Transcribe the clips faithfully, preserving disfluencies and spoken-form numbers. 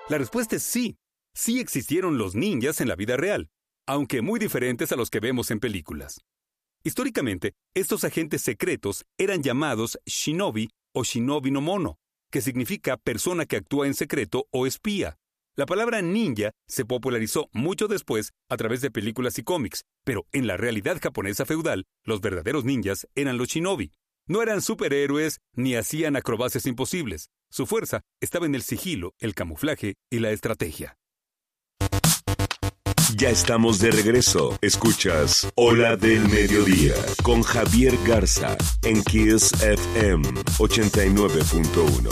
La respuesta es sí. Sí existieron los ninjas en la vida real, aunque muy diferentes a los que vemos en películas. Históricamente, estos agentes secretos eran llamados shinobi o shinobi no mono, que significa persona que actúa en secreto o espía. La palabra ninja se popularizó mucho después a través de películas y cómics, pero en la realidad japonesa feudal, los verdaderos ninjas eran los shinobi. No eran superhéroes ni hacían acrobacias imposibles. Su fuerza estaba en el sigilo, el camuflaje y la estrategia. Ya estamos de regreso. Escuchas Hora del Mediodía con Javier Garza en Kiss F M ochenta y nueve punto uno.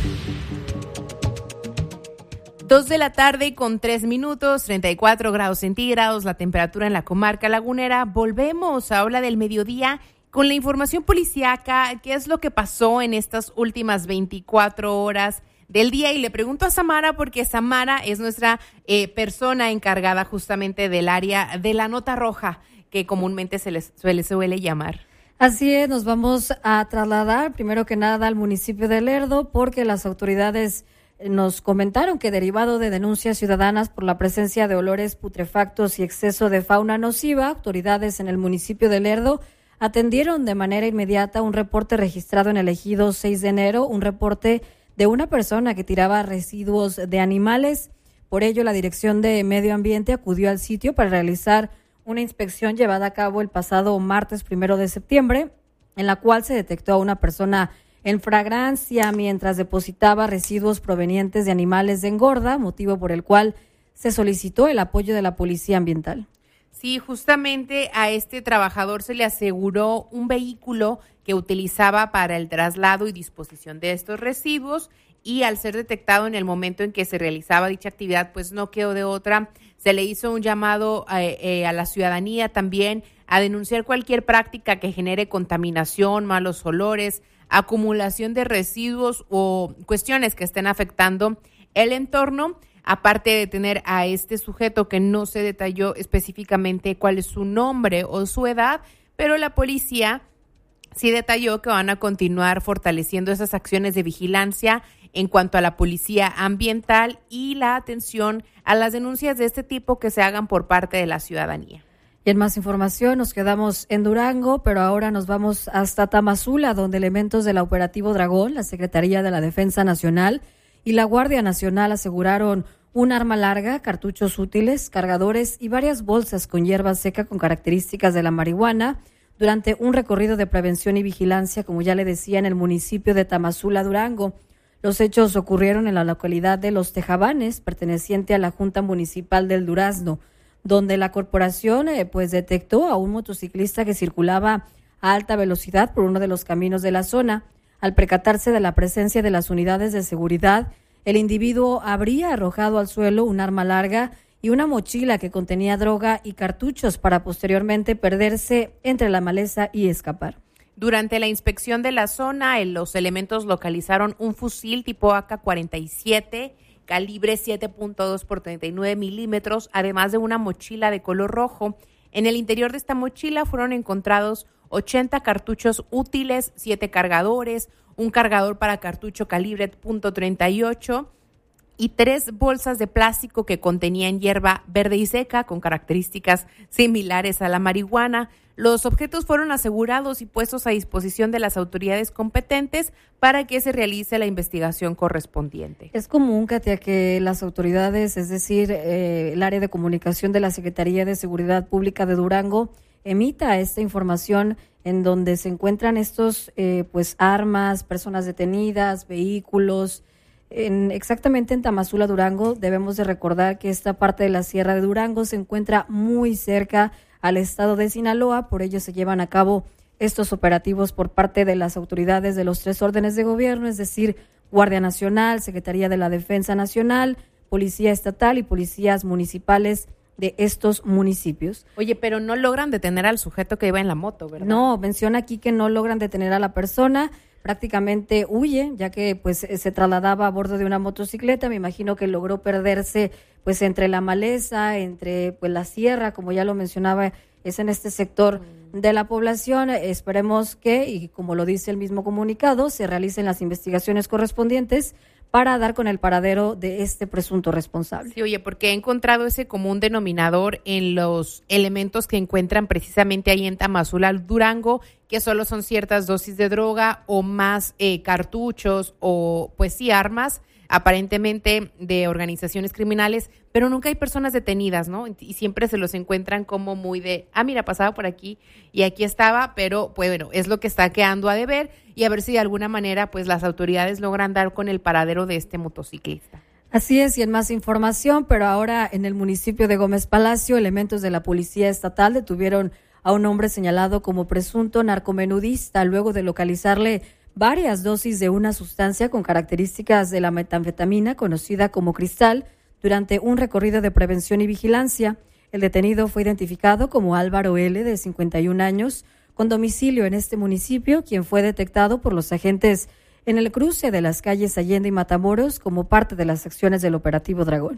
Dos de la tarde con tres minutos, treinta y cuatro grados centígrados, la temperatura en la comarca lagunera. Volvemos a Hora del Mediodía con la información policíaca. ¿Qué es lo que pasó en estas últimas veinticuatro horas del día? Y le pregunto a Samara porque Samara es nuestra eh, persona encargada justamente del área de la nota roja, que comúnmente se les suele, suele llamar. Así es, nos vamos a trasladar primero que nada al municipio de Lerdo porque las autoridades nos comentaron que derivado de denuncias ciudadanas por la presencia de olores putrefactos y exceso de fauna nociva, autoridades en el municipio de Lerdo atendieron de manera inmediata un reporte registrado en el ejido seis de enero, un reporte de una persona que tiraba residuos de animales. Por ello, la Dirección de Medio Ambiente acudió al sitio para realizar una inspección llevada a cabo el pasado martes primero de septiembre, en la cual se detectó a una persona en flagrancia mientras depositaba residuos provenientes de animales de engorda, motivo por el cual se solicitó el apoyo de la Policía Ambiental. Sí, justamente a este trabajador se le aseguró un vehículo que utilizaba para el traslado y disposición de estos residuos, y al ser detectado en el momento en que se realizaba dicha actividad, pues no quedó de otra. Se le hizo un llamado eh, eh, a la ciudadanía también a denunciar cualquier práctica que genere contaminación, malos olores, acumulación de residuos o cuestiones que estén afectando el entorno. Aparte de tener a este sujeto que no se detalló específicamente cuál es su nombre o su edad, pero la policía sí detalló que van a continuar fortaleciendo esas acciones de vigilancia en cuanto a la policía ambiental y la atención a las denuncias de este tipo que se hagan por parte de la ciudadanía. Y en más información nos quedamos en Durango, pero ahora nos vamos hasta Tamazula, donde elementos del operativo Dragón, la Secretaría de la Defensa Nacional y la Guardia Nacional aseguraron un arma larga, cartuchos útiles, cargadores y varias bolsas con hierba seca con características de la marihuana durante un recorrido de prevención y vigilancia, como ya le decía, en el municipio de Tamazula, Durango. Los hechos ocurrieron en la localidad de Los Tejabanes, perteneciente a la Junta Municipal del Durazno, donde la corporación eh, pues detectó a un motociclista que circulaba a alta velocidad por uno de los caminos de la zona. Al percatarse de la presencia de las unidades de seguridad, el individuo habría arrojado al suelo un arma larga y una mochila que contenía droga y cartuchos para posteriormente perderse entre la maleza y escapar. Durante la inspección de la zona, los elementos localizaron un fusil tipo A K cuarenta y siete, calibre siete punto dos por treinta y nueve milímetros, además de una mochila de color rojo. En el interior de esta mochila fueron encontrados ochenta cartuchos útiles, siete cargadores, un cargador para cartucho calibre punto treinta y ocho y tres bolsas de plástico que contenían hierba verde y seca con características similares a la marihuana. Los objetos fueron asegurados y puestos a disposición de las autoridades competentes para que se realice la investigación correspondiente. Es común, Katia, que las autoridades, es decir, eh, el área de comunicación de la Secretaría de Seguridad Pública de Durango, emita esta información en donde se encuentran estos eh, pues armas, personas detenidas, vehículos. En, exactamente en Tamazula, Durango, debemos de recordar que esta parte de la Sierra de Durango se encuentra muy cerca al estado de Sinaloa, por ello se llevan a cabo estos operativos por parte de las autoridades de los tres órdenes de gobierno, es decir, Guardia Nacional, Secretaría de la Defensa Nacional, Policía Estatal y policías municipales de estos municipios. Oye, pero no logran detener al sujeto que iba en la moto, ¿verdad? No, menciona aquí que no logran detener a la persona, prácticamente huye, ya que pues se trasladaba a bordo de una motocicleta. Me imagino que logró perderse pues entre la maleza, entre pues la sierra, como ya lo mencionaba, es en este sector de la población. Esperemos que, y como lo dice el mismo comunicado, se realicen las investigaciones correspondientes para dar con el paradero de este presunto responsable. Sí, oye, porque he encontrado ese común denominador en los elementos que encuentran precisamente ahí en Tamazula, Durango, que solo son ciertas dosis de droga o más eh, cartuchos o pues sí armas, aparentemente de organizaciones criminales, pero nunca hay personas detenidas, ¿no? Y siempre se los encuentran como muy de, ah, mira, pasaba por aquí y aquí estaba, pero pues bueno, es lo que está quedando a deber y a ver si de alguna manera pues las autoridades logran dar con el paradero de este motociclista. Así es, y en más información, pero ahora en el municipio de Gómez Palacio, elementos de la Policía Estatal detuvieron a un hombre señalado como presunto narcomenudista luego de localizarle varias dosis de una sustancia con características de la metanfetamina conocida como cristal durante un recorrido de prevención y vigilancia. El detenido fue identificado como Álvaro L., de cincuenta y un años, con domicilio en este municipio, quien fue detectado por los agentes en el cruce de las calles Allende y Matamoros como parte de las acciones del operativo Dragón.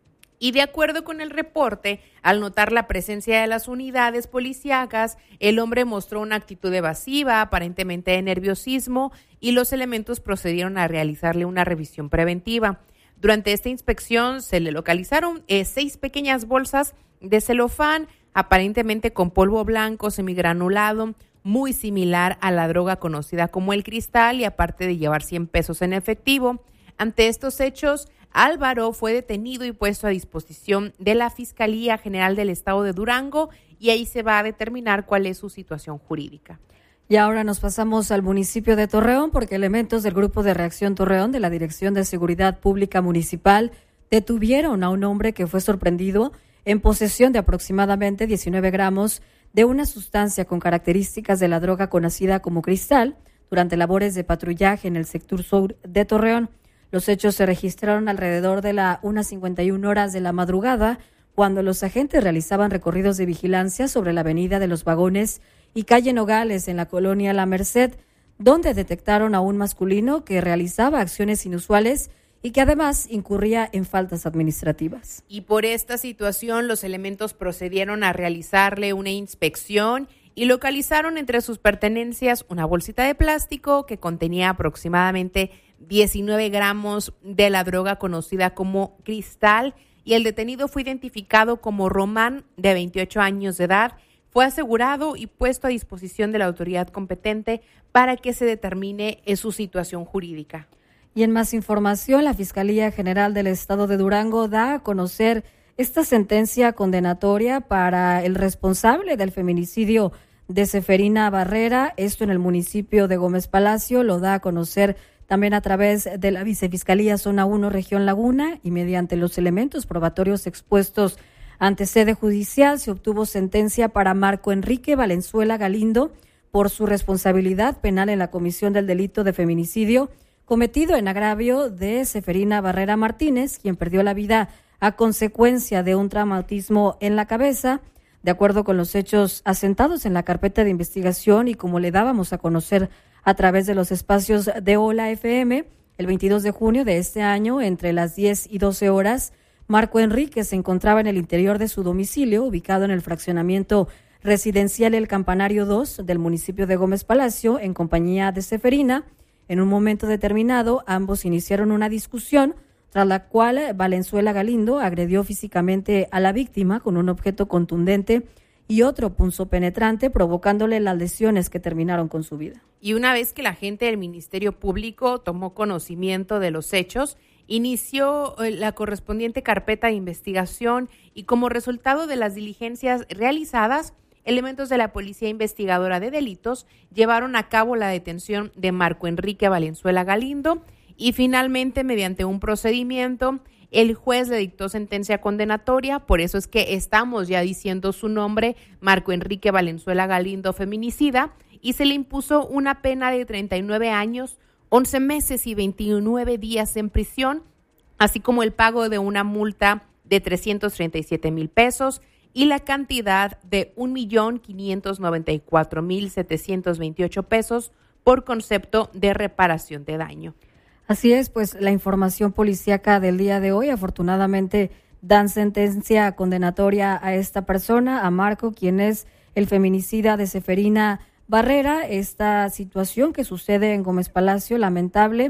Y de acuerdo con el reporte, al notar la presencia de las unidades policíacas, el hombre mostró una actitud evasiva, aparentemente de nerviosismo, y los elementos procedieron a realizarle una revisión preventiva. Durante esta inspección se le localizaron eh, seis pequeñas bolsas de celofán, aparentemente con polvo blanco semigranulado, muy similar a la droga conocida como el cristal, y aparte de llevar cien pesos en efectivo. Ante estos hechos, Álvaro fue detenido y puesto a disposición de la Fiscalía General del Estado de Durango, y ahí se va a determinar cuál es su situación jurídica. Y ahora nos pasamos al municipio de Torreón, porque elementos del Grupo de Reacción Torreón de la Dirección de Seguridad Pública Municipal detuvieron a un hombre que fue sorprendido en posesión de aproximadamente diecinueve gramos de una sustancia con características de la droga conocida como cristal durante labores de patrullaje en el sector sur de Torreón. Los hechos se registraron alrededor de la una cincuenta y una horas de la madrugada, cuando los agentes realizaban recorridos de vigilancia sobre la avenida de los Vagones y calle Nogales en la colonia La Merced, donde detectaron a un masculino que realizaba acciones inusuales y que además incurría en faltas administrativas. Y por esta situación, los elementos procedieron a realizarle una inspección y localizaron entre sus pertenencias una bolsita de plástico que contenía aproximadamente diecinueve gramos de la droga conocida como cristal, y el detenido fue identificado como Román, de veintiocho años de edad. Fue asegurado y puesto a disposición de la autoridad competente para que se determine su situación jurídica. Y en más información, la Fiscalía General del Estado de Durango da a conocer esta sentencia condenatoria para el responsable del feminicidio de Seferina Barrera, esto en el municipio de Gómez Palacio. Lo da a conocer también a través de la Vicefiscalía Zona uno Región Laguna, y mediante los elementos probatorios expuestos ante sede judicial se obtuvo sentencia para Marco Enrique Valenzuela Galindo por su responsabilidad penal en la comisión del delito de feminicidio cometido en agravio de Seferina Barrera Martínez, quien perdió la vida a consecuencia de un traumatismo en la cabeza. De acuerdo con los hechos asentados en la carpeta de investigación y como le dábamos a conocer a través de los espacios de Hola F M, el veintidós de junio de este año, entre las diez y doce horas, Marco Enrique se encontraba en el interior de su domicilio, ubicado en el fraccionamiento residencial El Campanario dos del municipio de Gómez Palacio, en compañía de Seferina. En un momento determinado, ambos iniciaron una discusión, tras la cual Valenzuela Galindo agredió físicamente a la víctima con un objeto contundente y otro punzopenetrante, provocándole las lesiones que terminaron con su vida. Y una vez que la agente del Ministerio Público tomó conocimiento de los hechos, inició la correspondiente carpeta de investigación, y como resultado de las diligencias realizadas, elementos de la Policía Investigadora de Delitos llevaron a cabo la detención de Marco Enrique Valenzuela Galindo, y finalmente, mediante un procedimiento, el juez le dictó sentencia condenatoria. Por eso es que estamos ya diciendo su nombre, Marco Enrique Valenzuela Galindo, feminicida, y se le impuso una pena de treinta y nueve años, once meses y veintinueve días en prisión, así como el pago de una multa de trescientos treinta y siete mil pesos y la cantidad de un millón quinientos noventa y cuatro mil setecientos veintiocho pesos por concepto de reparación de daño. Así es, pues la información policíaca del día de hoy, afortunadamente dan sentencia condenatoria a esta persona, a Marco, quien es el feminicida de Seferina Barrera. Esta situación que sucede en Gómez Palacio, lamentable,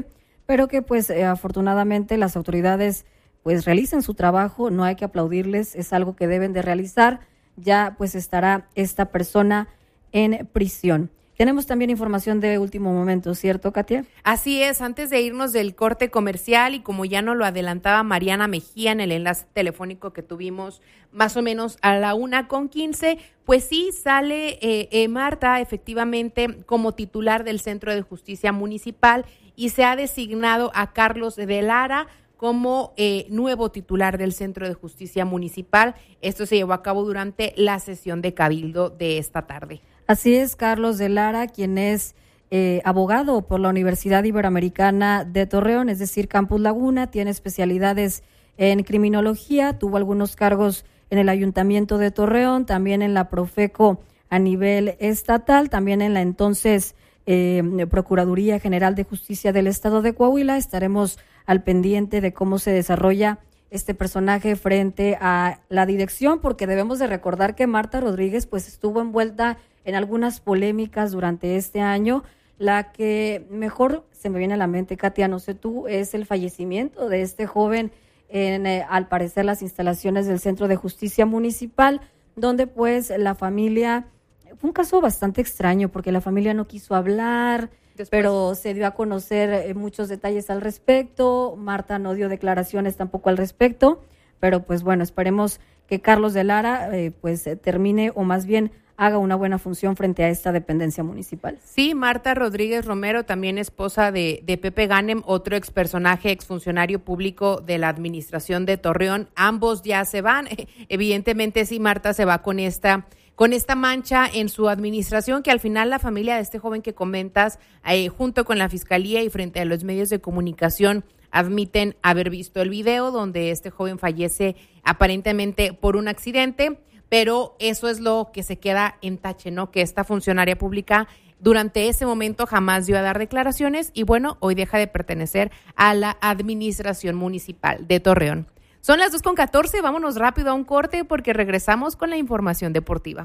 pero que pues eh, afortunadamente las autoridades pues realicen su trabajo, no hay que aplaudirles, es algo que deben de realizar. Ya pues estará esta persona en prisión. Tenemos también información de último momento, ¿cierto, Katia? Así es, antes de irnos del corte comercial y como ya nos lo adelantaba Mariana Mejía en el enlace telefónico que tuvimos más o menos a la una con quince, pues sí sale eh, eh, Marta efectivamente como titular del Centro de Justicia Municipal y se ha designado a Carlos de Lara como eh, nuevo titular del Centro de Justicia Municipal. Esto se llevó a cabo durante la sesión de Cabildo de esta tarde. Así es, Carlos de Lara, quien es eh, abogado por la Universidad Iberoamericana de Torreón, es decir, Campus Laguna, tiene especialidades en criminología, tuvo algunos cargos en el Ayuntamiento de Torreón, también en la Profeco a nivel estatal, también en la entonces eh, Procuraduría General de Justicia del Estado de Coahuila. Estaremos al pendiente de cómo se desarrolla este personaje frente a la dirección, porque debemos de recordar que Marta Rodríguez pues estuvo envuelta en algunas polémicas durante este año. La que mejor se me viene a la mente, Katia, no sé tú, es el fallecimiento de este joven en, eh, al parecer, las instalaciones del Centro de Justicia Municipal, donde pues la familia, fue un caso bastante extraño porque la familia no quiso hablar, Después. pero se dio a conocer eh, muchos detalles al respecto. Marta no dio declaraciones tampoco al respecto, pero pues bueno, esperemos que Carlos de Lara eh, pues termine o más bien haga una buena función frente a esta dependencia municipal. Sí, Marta Rodríguez Romero, también esposa de, de Pepe Ganem, otro expersonaje, exfuncionario público de la administración de Torreón, ambos ya se van. Evidentemente sí, Marta se va con esta, con esta mancha en su administración, que al final la familia de este joven que comentas, eh, junto con la Fiscalía y frente a los medios de comunicación, admiten haber visto el video donde este joven fallece aparentemente por un accidente. Pero eso es lo que se queda en tache, ¿no? Que esta funcionaria pública durante ese momento jamás dio a dar declaraciones y bueno, hoy deja de pertenecer a la administración municipal de Torreón. Son las dos con catorce, vámonos rápido a un corte porque regresamos con la información deportiva.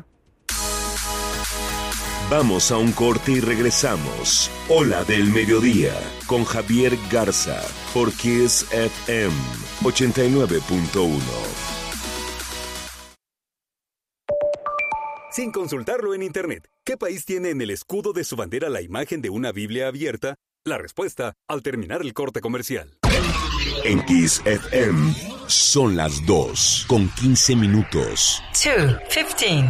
Vamos a un corte y regresamos. Ola del Mediodía con Javier Garza por Kiss F M ochenta y nueve punto uno. Sin consultarlo en Internet, ¿qué país tiene en el escudo de su bandera la imagen de una Biblia abierta? La respuesta al terminar el corte comercial. En Kiss F M son las dos con quince minutos. dos, quince.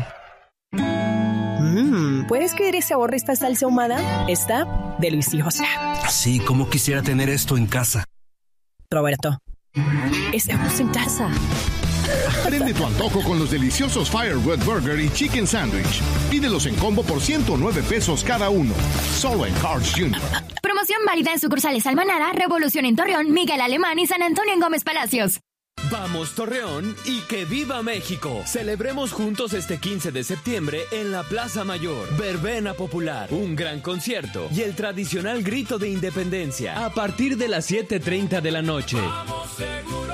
Mmm, ¿puedes creer ese sabor de esta salsa ahumada? Está deliciosa. Sí, como quisiera tener esto en casa. Roberto, estamos en casa. Prende tu antojo con los deliciosos Firewood Burger y Chicken Sandwich. Pídelos en combo por ciento nueve pesos cada uno. Solo en Carl's junior Promoción válida en sucursales Almanara, Revolución en Torreón, Miguel Alemán y San Antonio en Gómez Palacios. Vamos Torreón y que viva México. Celebremos juntos este quince de septiembre en la Plaza Mayor. Verbena popular, un gran concierto y el tradicional grito de independencia a partir de las siete treinta de la noche. ¡Vamos seguro!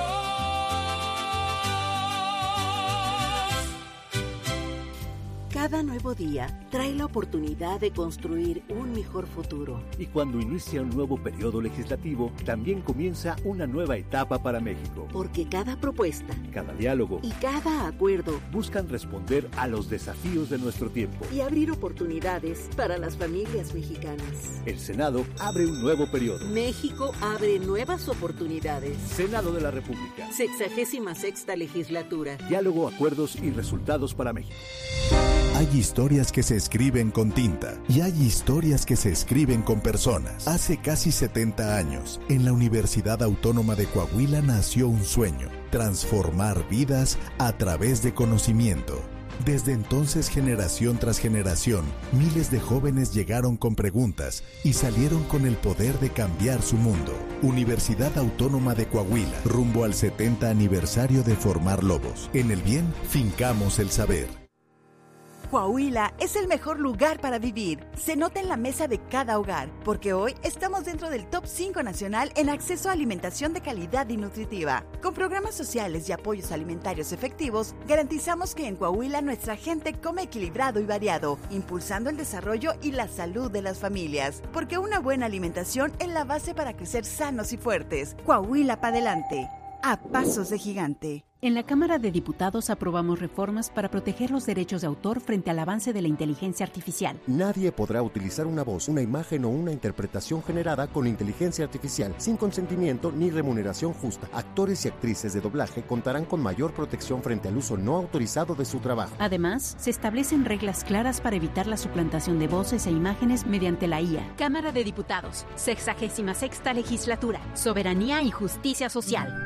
Cada nuevo día trae la oportunidad de construir un mejor futuro. Y cuando inicia un nuevo periodo legislativo, también comienza una nueva etapa para México. Porque cada propuesta, cada diálogo y cada acuerdo buscan responder a los desafíos de nuestro tiempo y abrir oportunidades para las familias mexicanas. El Senado abre un nuevo periodo. México abre nuevas oportunidades. Senado de la República. Sexagésima sexta legislatura. Diálogo, acuerdos y resultados para México. Hay historias que se escriben con tinta y hay historias que se escriben con personas. Hace casi setenta años, en la Universidad Autónoma de Coahuila nació un sueño: transformar vidas a través de conocimiento. Desde entonces, generación tras generación, miles de jóvenes llegaron con preguntas y salieron con el poder de cambiar su mundo. Universidad Autónoma de Coahuila, rumbo al setenta aniversario de formar lobos. En el bien, fincamos el saber. Coahuila es el mejor lugar para vivir. Se nota en la mesa de cada hogar, porque hoy estamos dentro del top cinco nacional en acceso a alimentación de calidad y nutritiva. Con programas sociales y apoyos alimentarios efectivos, garantizamos que en Coahuila nuestra gente come equilibrado y variado, impulsando el desarrollo y la salud de las familias, porque una buena alimentación es la base para crecer sanos y fuertes. Coahuila para adelante, a pasos de gigante. En la Cámara de Diputados aprobamos reformas para proteger los derechos de autor frente al avance de la inteligencia artificial. Nadie podrá utilizar una voz, una imagen o una interpretación generada con inteligencia artificial sin consentimiento ni remuneración justa. Actores y actrices de doblaje contarán con mayor protección frente al uso no autorizado de su trabajo. Además, se establecen reglas claras para evitar la suplantación de voces e imágenes mediante la I A. Cámara de Diputados, sexagésima sexta legislatura, soberanía y justicia social.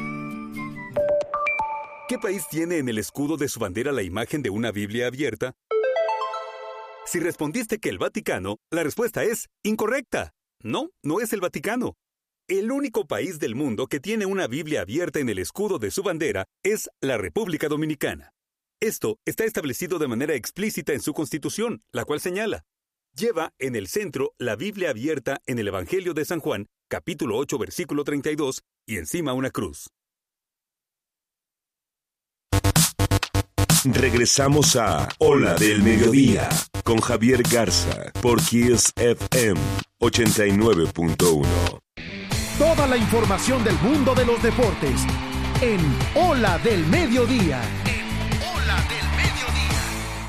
¿Qué país tiene en el escudo de su bandera la imagen de una Biblia abierta? Si respondiste que el Vaticano, la respuesta es incorrecta. No, no es el Vaticano. El único país del mundo que tiene una Biblia abierta en el escudo de su bandera es la República Dominicana. Esto está establecido de manera explícita en su Constitución, la cual señala: lleva en el centro la Biblia abierta en el Evangelio de San Juan, capítulo ocho, versículo treinta y dos, y encima una cruz. Regresamos a Ola del Mediodía con Javier Garza por Kiss F M ochenta y nueve punto uno. Toda la información del mundo de los deportes en Ola del Mediodía. En Ola del Mediodía.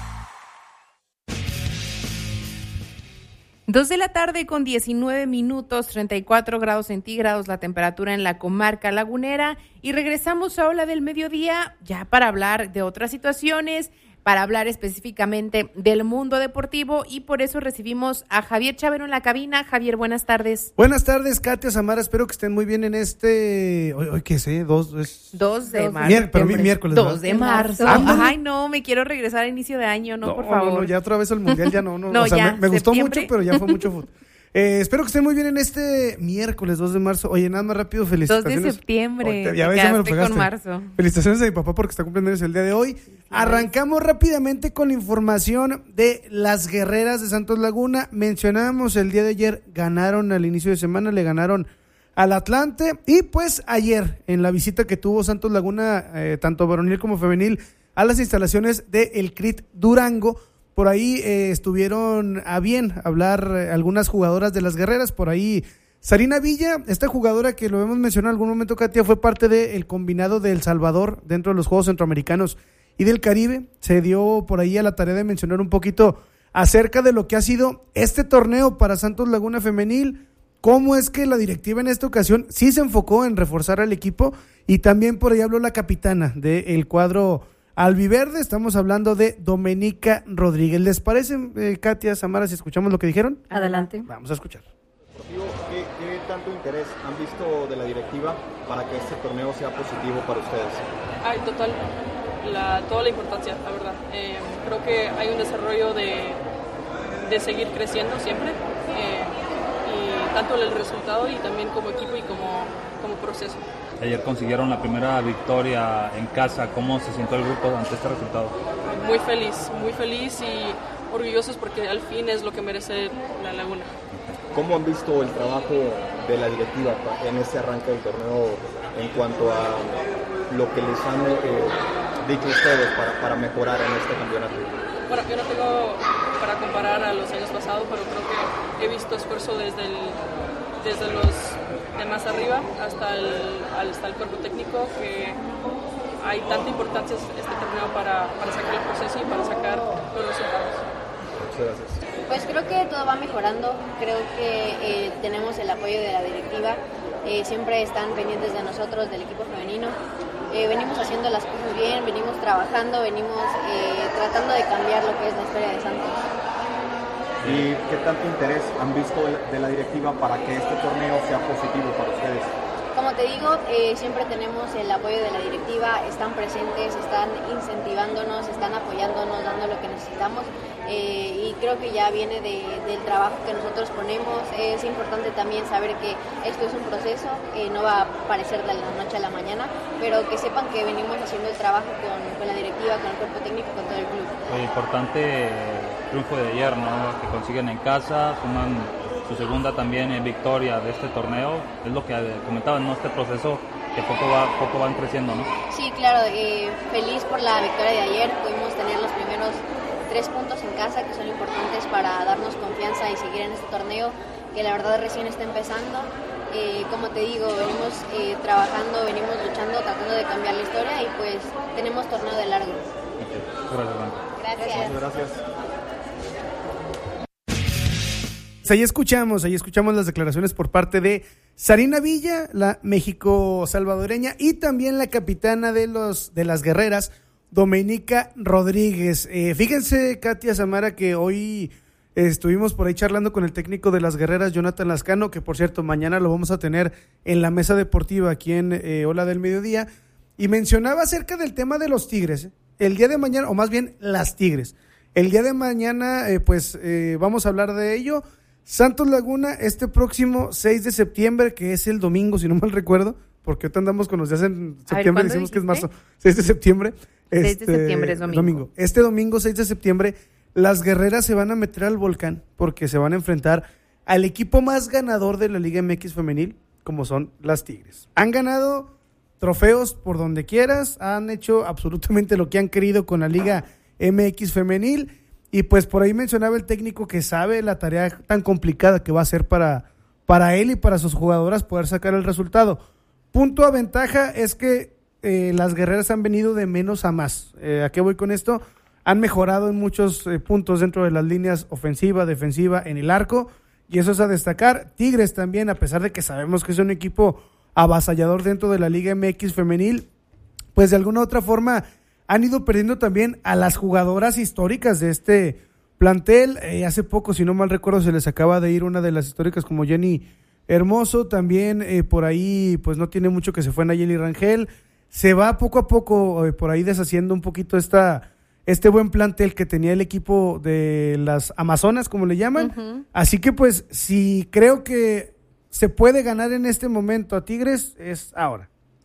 Dos de la tarde con diecinueve minutos, treinta y cuatro grados centígrados la temperatura en la comarca lagunera, y regresamos a Ola del Mediodía ya para hablar de otras situaciones, para hablar específicamente del mundo deportivo, y por eso recibimos a Javier Chavero en la cabina. Javier, buenas tardes. Buenas tardes, Katia, Samara, espero que estén muy bien en este, hoy, hoy qué sé, dos, es... dos de marzo. Mier, pero mi, miércoles. dos de marzo. Ah, Ay, no, me quiero regresar a inicio de año, no, no por favor. No, no, ya otra vez el mundial, ya no, no, no o sea, ya, me, me gustó septiembre. mucho, pero ya fue mucho fútbol. Eh, espero que estén muy bien en este miércoles dos de marzo. Oye, nada más rápido, felicitaciones. dos de septiembre, oh, te, ya ves, me lo pegaste. Con marzo. Felicitaciones a mi papá porque está cumpliendo el día de hoy. Sí, Arrancamos rápidamente con la información de las guerreras de Santos Laguna. Mencionábamos el día de ayer, ganaron al inicio de semana, le ganaron al Atlante. Y pues ayer, en la visita que tuvo Santos Laguna, eh, tanto varonil como femenil, a las instalaciones de el C R I T Durango, por ahí eh, estuvieron a bien hablar eh, algunas jugadoras de las guerreras. Por ahí Sarina Villa, esta jugadora que lo hemos mencionado en algún momento, Katia, fue parte del combinado de El Salvador dentro de los Juegos Centroamericanos y del Caribe. Se dio por ahí a la tarea de mencionar un poquito acerca de lo que ha sido este torneo para Santos Laguna Femenil, cómo es que la directiva en esta ocasión sí se enfocó en reforzar al equipo, y también por ahí habló la capitana del cuadro albiverde. Estamos hablando de Domenica Rodríguez. ¿Les parece, eh, Katia, Samara, si escuchamos lo que dijeron? Adelante. Vamos a escuchar. ¿Qué, qué tanto interés han visto de la directiva para que este torneo sea positivo para ustedes? Ay, total, la, toda la importancia, la verdad. Eh, creo que hay un desarrollo de, de seguir creciendo siempre, eh, y tanto el resultado y también como equipo y como, como proceso. Ayer consiguieron la primera victoria en casa. ¿Cómo se sintió el grupo ante este resultado? Muy feliz, muy feliz y orgullosos porque al fin es lo que merece la Laguna. ¿Cómo han visto el trabajo de la directiva en este arranque del torneo en cuanto a lo que les han eh, dicho ustedes para, para mejorar en este campeonato? Bueno, yo no tengo para comparar a los años pasados, pero creo que he visto esfuerzo desde el, desde los de más arriba hasta el, hasta el cuerpo técnico, que hay tanta importancia este torneo para, para sacar el proceso y para sacar los resultados. Muchas gracias. Pues creo que todo va mejorando, creo que eh, tenemos el apoyo de la directiva, eh, siempre están pendientes de nosotros, del equipo femenino, eh, venimos haciendo las cosas bien, venimos trabajando, venimos eh, tratando de cambiar lo que es la historia de Santos. ¿Y qué tanto interés han visto de la directiva para que este torneo sea positivo para ustedes? como te digo, eh, siempre tenemos el apoyo de la directiva, están presentes, están incentivándonos, están apoyándonos, dando lo que necesitamos, eh, y creo que ya viene de, del trabajo que nosotros ponemos. Es importante también saber que esto es un proceso, eh, no va a aparecer de la noche a la mañana, pero que sepan que venimos haciendo el trabajo con, con la directiva, con el cuerpo técnico, con todo el club. Muy importante el triunfo de ayer, ¿no? Que consiguen en casa, suman su segunda también en victoria de este torneo. Es lo que comentaban, ¿no? Este proceso que poco va, poco van creciendo, ¿no? Sí, claro, eh, feliz por la victoria de ayer. Pudimos tener los primeros tres puntos en casa, que son importantes para darnos confianza y seguir en este torneo, que la verdad recién está empezando. Eh, como te digo, venimos eh, trabajando, venimos luchando, tratando de cambiar la historia, y pues tenemos torneo de largo. Okay. Gracias. Gracias. Gracias. Ahí escuchamos, ahí escuchamos las declaraciones por parte de Sarina Villa, la México salvadoreña, y también la capitana de los de las guerreras, Domenica Rodríguez. Eh, fíjense, Katia, Samara, que hoy eh, estuvimos por ahí charlando con el técnico de las guerreras, Jonathan Lascano, que por cierto mañana lo vamos a tener en la mesa deportiva aquí en eh, Ola del Mediodía, y mencionaba acerca del tema de los Tigres. ¿eh? El día de mañana, o más bien las Tigres, el día de mañana eh, pues eh, vamos a hablar de ello. Santos Laguna este próximo seis de septiembre, que es el domingo, si no mal recuerdo, porque ahorita andamos con los días en septiembre, ver, decimos dijiste? que es marzo, seis de septiembre. seis Este, de septiembre es domingo. domingo. Este domingo, seis de septiembre, las guerreras se van a meter al volcán, porque se van a enfrentar al equipo más ganador de la Liga M X femenil, como son las Tigres. Han ganado trofeos por donde quieras, han hecho absolutamente lo que han querido con la Liga M X femenil. Y pues por ahí mencionaba el técnico que sabe la tarea tan complicada que va a ser para, para él y para sus jugadoras poder sacar el resultado. Punto a ventaja es que eh, las guerreras han venido de menos a más. Eh, ¿A qué voy con esto? Han mejorado en muchos eh, puntos dentro de las líneas ofensiva, defensiva, en el arco, y eso es a destacar. Tigres también, a pesar de que sabemos que es un equipo avasallador dentro de la Liga M X femenil, pues de alguna u otra forma han ido perdiendo también a las jugadoras históricas de este plantel. Eh, hace poco, si no mal recuerdo, se les acaba de ir una de las históricas como Jenny Hermoso. También eh, por ahí, pues no tiene mucho que se fue Nayeli Rangel. Se va poco a poco eh, por ahí deshaciendo un poquito esta, este buen plantel que tenía el equipo de las Amazonas, como le llaman. Uh-huh. Así que pues, si creo que se puede ganar en este momento a Tigres, es ahora.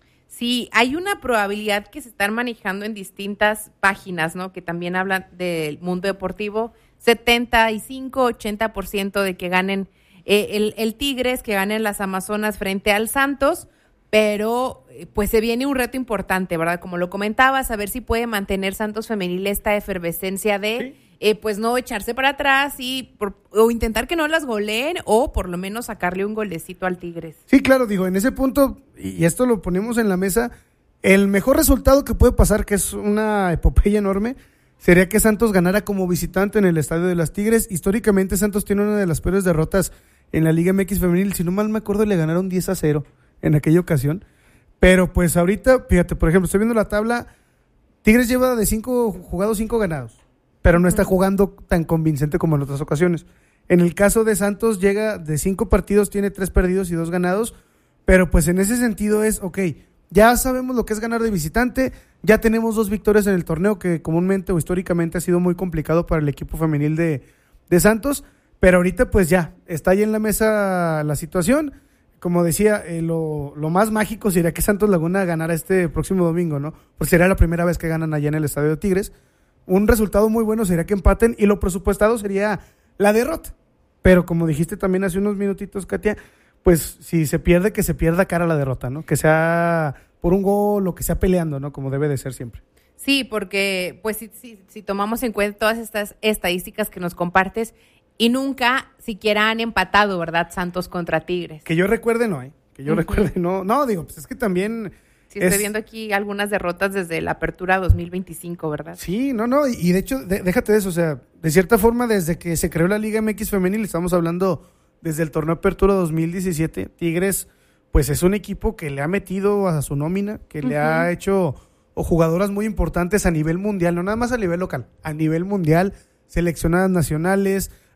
Sí, hay una probabilidad que se están manejando en distintas páginas, ¿no? Que también hablan del mundo deportivo, setenta y cinco, ochenta por ciento de que ganen eh, el, el Tigres, que ganen las Amazonas frente al Santos, pero pues se viene un reto importante, ¿verdad? Como lo comentabas, a ver si puede mantener Santos Femenil esta efervescencia de, ¿sí? eh, pues no echarse para atrás y por, o intentar que no las goleen, o por lo menos sacarle un golecito al Tigres. Sí, claro, digo, en ese punto, y esto lo ponemos en la mesa, el mejor resultado que puede pasar, que es una epopeya enorme, sería que Santos ganara como visitante en el Estadio de las Tigres. Históricamente Santos tiene una de las peores derrotas en la Liga M X femenil, si no mal me acuerdo le ganaron diez a cero en aquella ocasión, pero pues ahorita, fíjate, por ejemplo, estoy viendo la tabla, Tigres lleva de cinco jugados, cinco ganados, pero no está jugando tan convincente como en otras ocasiones. En el caso de Santos, llega de cinco partidos, tiene tres perdidos y dos ganados, pero pues en ese sentido es, ok, ya sabemos lo que es ganar de visitante, ya tenemos dos victorias en el torneo que comúnmente o históricamente ha sido muy complicado para el equipo femenil de, de Santos, pero ahorita pues ya, está ahí en la mesa la situación. Como decía, eh, lo, lo más mágico sería que Santos Laguna ganara este próximo domingo, ¿no? Porque sería la primera vez que ganan allá en el Estadio de Tigres. Un resultado muy bueno sería que empaten, y lo presupuestado sería la derrota. Pero como dijiste también hace unos minutitos, Katia, pues si se pierde, que se pierda cara a la derrota, ¿no? Que sea por un gol o que sea peleando, ¿no? Como debe de ser siempre. Sí, porque pues si, si, si tomamos en cuenta todas estas estadísticas que nos compartes, y nunca siquiera han empatado, ¿verdad? Santos contra Tigres. Que yo recuerde, no, ¿eh? Que yo uh-huh. recuerde, no. No, digo, pues es que también... Sí, es... estoy viendo aquí algunas derrotas desde la apertura dos mil veinticinco, ¿verdad? Sí, no, no, y de hecho, de, déjate de eso, o sea, de cierta forma, desde que se creó la Liga M X femenil, estamos hablando desde el torneo Apertura dos mil diecisiete, Tigres, pues es un equipo que le ha metido a su nómina, que uh-huh. le ha hecho o jugadoras muy importantes a nivel mundial, no nada más a nivel local, a nivel mundial, seleccionadas nacionales,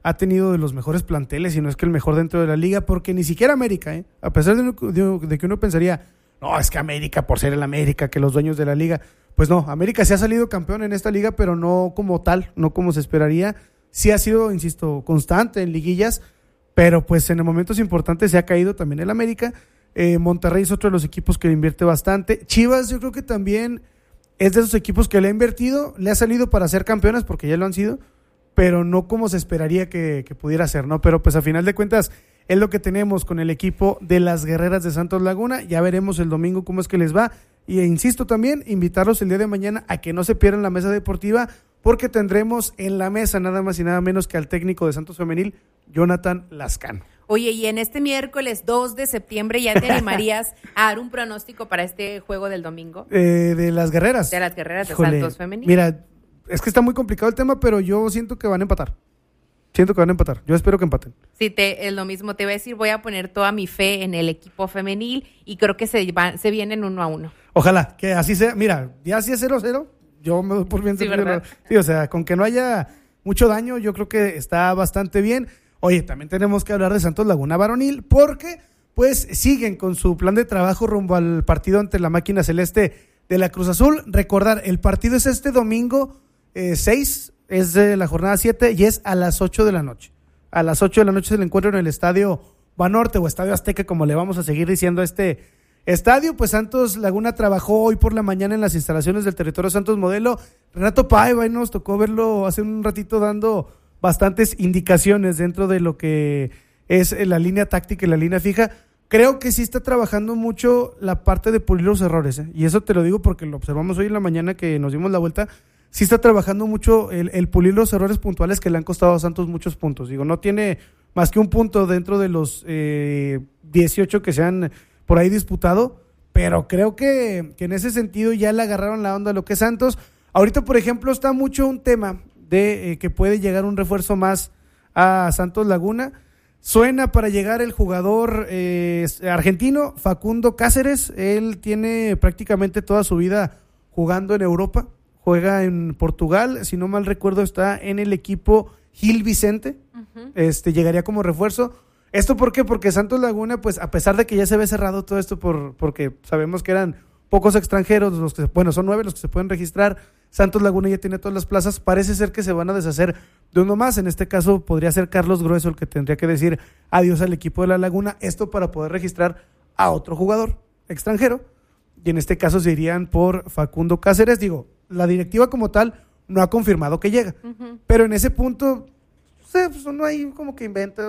ha tenido de los mejores planteles, y no es que el mejor dentro de la liga, porque ni siquiera América, ¿eh? A pesar de, de, de que uno pensaría, no, es que América, por ser el América, que los dueños de la liga, pues no, América sí ha salido campeón en esta liga, pero no como tal, no como se esperaría. Sí ha sido, insisto, constante en liguillas, pero pues en momentos importantes se ha caído también el América. Eh, Monterrey es otro de los equipos que le invierte bastante. Chivas yo creo que también es de esos equipos que le ha invertido, le ha salido para ser campeonas, porque ya lo han sido, pero no como se esperaría que, que pudiera ser, ¿no? Pero pues a final de cuentas es lo que tenemos con el equipo de las Guerreras de Santos Laguna. Ya veremos el domingo cómo es que les va, y insisto también, invitarlos el día de mañana a que no se pierdan la mesa deportiva, porque tendremos en la mesa nada más y nada menos que al técnico de Santos Femenil, Jonathan Lascano. Oye, y en este miércoles dos de septiembre, ¿ya te animarías a dar un pronóstico para este juego del domingo? Eh, de las Guerreras. De las Guerreras Híjole, de Santos Femenil. Mira, es que está muy complicado el tema, pero yo siento que van a empatar. Siento que van a empatar. Yo espero que empaten. Sí, te, es lo mismo. Te voy a decir, voy a poner toda mi fe en el equipo femenil y creo que se, van, se vienen uno a uno. Ojalá, que así sea. Mira, ya si es cero cero, yo me doy por bien. Sí, ¿verdad? Sí, o sea, con que no haya mucho daño, yo creo que está bastante bien. Oye, también tenemos que hablar de Santos Laguna Varonil, porque pues siguen con su plan de trabajo rumbo al partido ante la máquina celeste de la Cruz Azul. Recordar, el partido es este domingo eh, seis, es de la jornada siete y es a las ocho de la noche. A las ocho de la noche se le encuentra en el Estadio Banorte o Estadio Azteca, como le vamos a seguir diciendo a este estadio. Pues Santos Laguna trabajó hoy por la mañana en las instalaciones del Territorio Santos Modelo. Renato Paiva, y nos tocó verlo hace un ratito dando bastantes indicaciones dentro de lo que es la línea táctica y la línea fija. Creo que sí está trabajando mucho la parte de pulir los errores, ¿eh? Y eso te lo digo porque lo observamos hoy en la mañana que nos dimos la vuelta. Sí está trabajando mucho el, el pulir los errores puntuales que le han costado a Santos muchos puntos. Digo, no tiene más que un punto dentro de los eh, dieciocho que se han por ahí disputado, pero creo que, que en ese sentido ya le agarraron la onda a lo que es Santos. Ahorita, por ejemplo, está mucho un tema de eh, que puede llegar un refuerzo más a Santos Laguna. Suena para llegar el jugador eh, argentino Facundo Cáceres. Él tiene prácticamente toda su vida jugando en Europa, juega en Portugal, si no mal recuerdo está en el equipo Gil Vicente. Uh-huh. Este llegaría como refuerzo. ¿Esto por qué? Porque Santos Laguna, pues a pesar de que ya se ve cerrado todo esto por porque sabemos que eran pocos extranjeros, los que bueno, son nueve los que se pueden registrar. Santos Laguna ya tiene todas las plazas, parece ser que se van a deshacer de uno más. En este caso podría ser Carlos Grueso el que tendría que decir adiós al equipo de La Laguna, esto para poder registrar a otro jugador extranjero, y en este caso se irían por Facundo Cáceres. Digo, la directiva como tal no ha confirmado que llega, uh-huh. pero en ese punto pues, no hay como que inventa,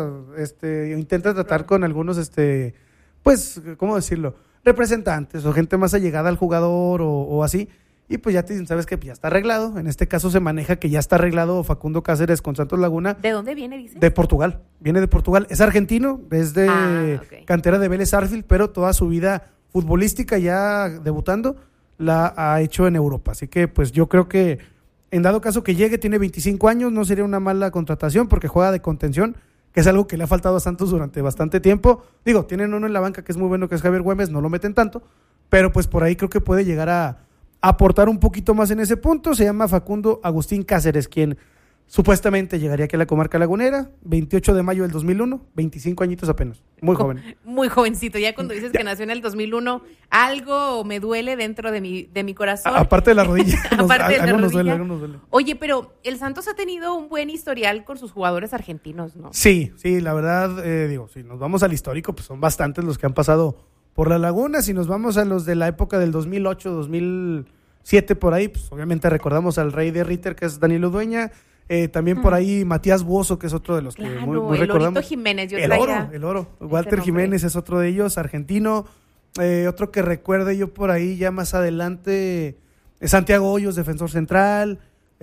este, intenta tratar con algunos, este, pues, ¿cómo decirlo?, representantes o gente más allegada al jugador o, o así, y pues ya te dicen, sabes que ya está arreglado. En este caso se maneja que ya está arreglado Facundo Cáceres con Santos Laguna. ¿De dónde viene, dice? De Portugal, viene de Portugal, es argentino, es de ah, okay. cantera de Vélez Sarsfield, pero toda su vida futbolística ya debutando la ha hecho en Europa, así que pues yo creo que en dado caso que llegue, tiene veinticinco años, no sería una mala contratación porque juega de contención, que es algo que le ha faltado a Santos durante bastante tiempo. Digo, tienen uno en la banca que es muy bueno, que es Javier Güemes, no lo meten tanto, pero pues por ahí creo que puede llegar a aportar un poquito más en ese punto. Se llama Facundo Agustín Cáceres, quien supuestamente llegaría aquí a la comarca lagunera, veintiocho de mayo del dos mil uno, veinticinco añitos apenas, muy joven. Muy jovencito, ya cuando dices ya. que nació en el dos mil uno, algo me duele dentro de mi de mi corazón. A, aparte de la rodilla. nos, aparte de la algo rodilla. Nos duele, algo nos duele. Oye, pero el Santos ha tenido un buen historial con sus jugadores argentinos, ¿no? Sí, sí, la verdad, eh, digo, si nos vamos al histórico, pues son bastantes los que han pasado por La Laguna. Si nos vamos a los de la época del dos mil ocho, dos mil siete, por ahí, pues obviamente recordamos al rey de Ritter, que es Danilo Dueña. Eh, también por ahí Matías Buoso, que es otro de los claro, que muy, muy el recordamos. Orito Jiménez, yo el oro, el oro. Walter Jiménez es otro de ellos, argentino. Eh, otro que recuerde yo por ahí ya más adelante, eh, Santiago Hoyos, defensor central.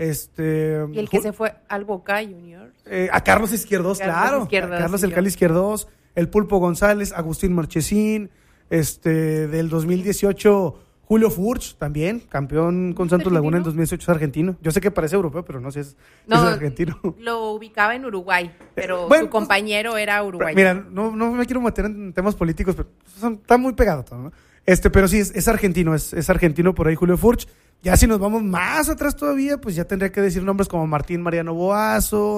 Este, y el que se fue al Boca Juniors. Eh, a Carlos Izquierdos, Carlos claro. Izquierdos, a Carlos sí, el Cali Izquierdos, el Pulpo González, Agustín Marchesín. Este, del dos mil dieciocho... Julio Furch, también, campeón con Santos Laguna en dos mil dieciocho, es argentino. Yo sé que parece europeo, pero no sé, es, no, es argentino. Lo ubicaba en Uruguay, pero eh, bueno, su compañero era uruguayo. Mira, no, no me quiero meter en temas políticos, pero son, está muy pegado todo, ¿no? Este, pero sí, es, es argentino, es, es argentino por ahí Julio Furch. Ya si nos vamos más atrás todavía, pues ya tendría que decir nombres como Martín Mariano Boazo,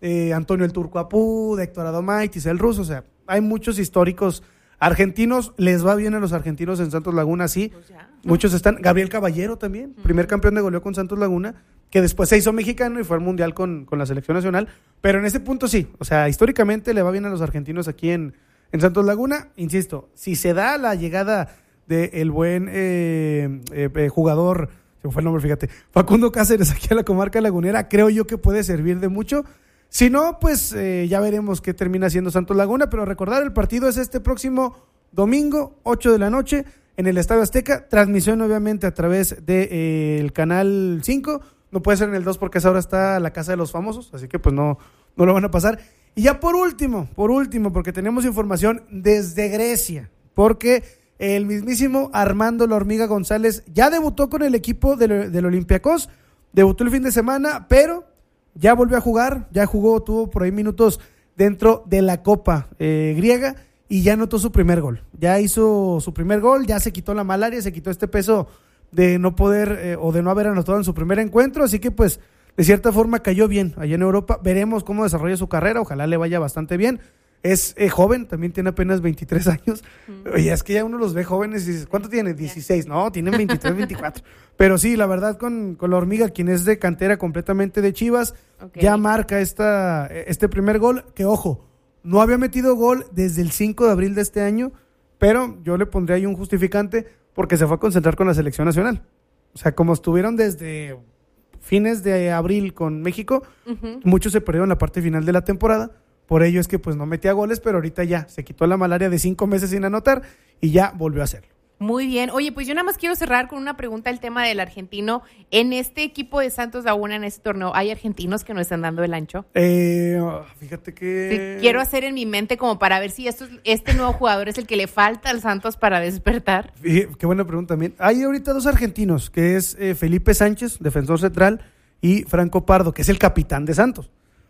eh, Antonio el Turco Apú, de Héctor Adomaitis, el ruso, o sea, hay muchos históricos argentinos, les va bien a los argentinos en Santos Laguna, sí, pues muchos están, Gabriel Caballero también, uh-huh. primer campeón de goleo con Santos Laguna, que después se hizo mexicano y fue al Mundial con, con la selección nacional, pero en ese punto sí, o sea, históricamente le va bien a los argentinos aquí en, en Santos Laguna, insisto, si se da la llegada del buen eh, eh, eh, jugador, se me fue el nombre, fíjate, Facundo Cáceres aquí a la comarca lagunera, creo yo que puede servir de mucho. Si no, pues eh, ya veremos qué termina haciendo Santos Laguna, pero recordar, el partido es este próximo domingo, ocho de la noche, en el Estadio Azteca, transmisión obviamente a través del de, eh, canal cinco, no puede ser en el dos porque esa hora está la Casa de los Famosos, así que pues no, no lo van a pasar. Y ya por último, por último, porque tenemos información desde Grecia, porque el mismísimo Armando La Hormiga González ya debutó con el equipo del, del Olympiacos, debutó el fin de semana, pero ya volvió a jugar, ya jugó, tuvo por ahí minutos dentro de la Copa eh, griega y ya anotó su primer gol. Ya hizo su primer gol, ya se quitó la malaria, se quitó este peso de no poder eh, o de no haber anotado en su primer encuentro, así que pues de cierta forma cayó bien allá en Europa. Veremos cómo desarrolla su carrera, ojalá le vaya bastante bien. Es eh, joven, también tiene apenas veintitrés años. Mm. Oye, es que ya uno los ve jóvenes y dice, ¿cuánto tiene? dieciséis, no, tienen veintitrés, veinticuatro. Pero sí, la verdad, con, con La Hormiga, quien es de cantera completamente de Chivas, okay, ya marca esta, este primer gol, que ojo, no había metido gol desde el cinco de abril de este año, pero yo le pondría ahí un justificante porque se fue a concentrar con la selección nacional. O sea, como estuvieron desde fines de abril con México, uh-huh. muchos se perdieron la parte final de la temporada. Por ello es que pues no metía goles, pero ahorita ya se quitó la malaria de cinco meses sin anotar y ya volvió a hacerlo. Muy bien. Oye, pues yo nada más quiero cerrar con una pregunta el tema del argentino. En este equipo de Santos Laguna, en este torneo, ¿hay argentinos que no están dando el ancho? Eh, fíjate que... Sí, quiero hacer en mi mente como para ver si esto, este nuevo jugador es el que le falta al Santos para despertar. Qué buena pregunta también. Hay ahorita dos argentinos, que es eh, Felipe Sánchez, defensor central, y Franco Pardo, que es el capitán de Santos.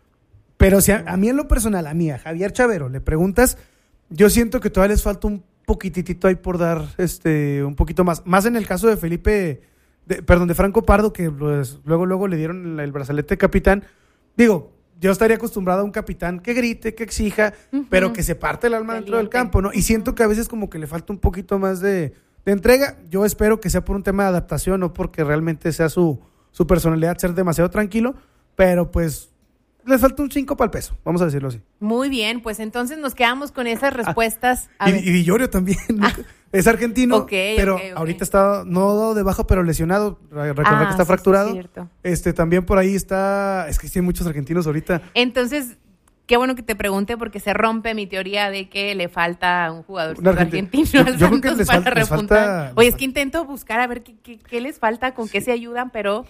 Pero si a, a mí en lo personal, a mí, a Javier Chavero, le preguntas, yo siento que todavía les falta un poquitito ahí por dar este un poquito más. Más en el caso de Felipe, de, perdón, de Franco Pardo, que pues, luego luego le dieron el, el brazalete de capitán. Digo, yo estaría acostumbrado a un capitán que grite, que exija, uh-huh. pero que se parte el alma Caliente. Dentro del campo, ¿no? Y siento que a veces como que le falta un poquito más de, de entrega. Yo espero que sea por un tema de adaptación, no porque realmente sea su, su personalidad ser demasiado tranquilo, pero pues les falta un cinco para el peso, vamos a decirlo así. Muy bien, pues entonces nos quedamos con esas respuestas. Ah, y, y Villorio también, ah. es argentino, okay, pero okay, okay. ahorita está no de baja, pero lesionado. Recordar ah, que está sí, fracturado. Sí, este también por ahí está, es que sí hay muchos argentinos ahorita. Entonces, qué bueno que te pregunte porque se rompe mi teoría de que le falta un jugador un argentino yo, al yo Santos creo que para falta, repuntar. Falta, Oye, es que intento buscar a ver qué, qué, qué les falta, con qué se ayudan, pero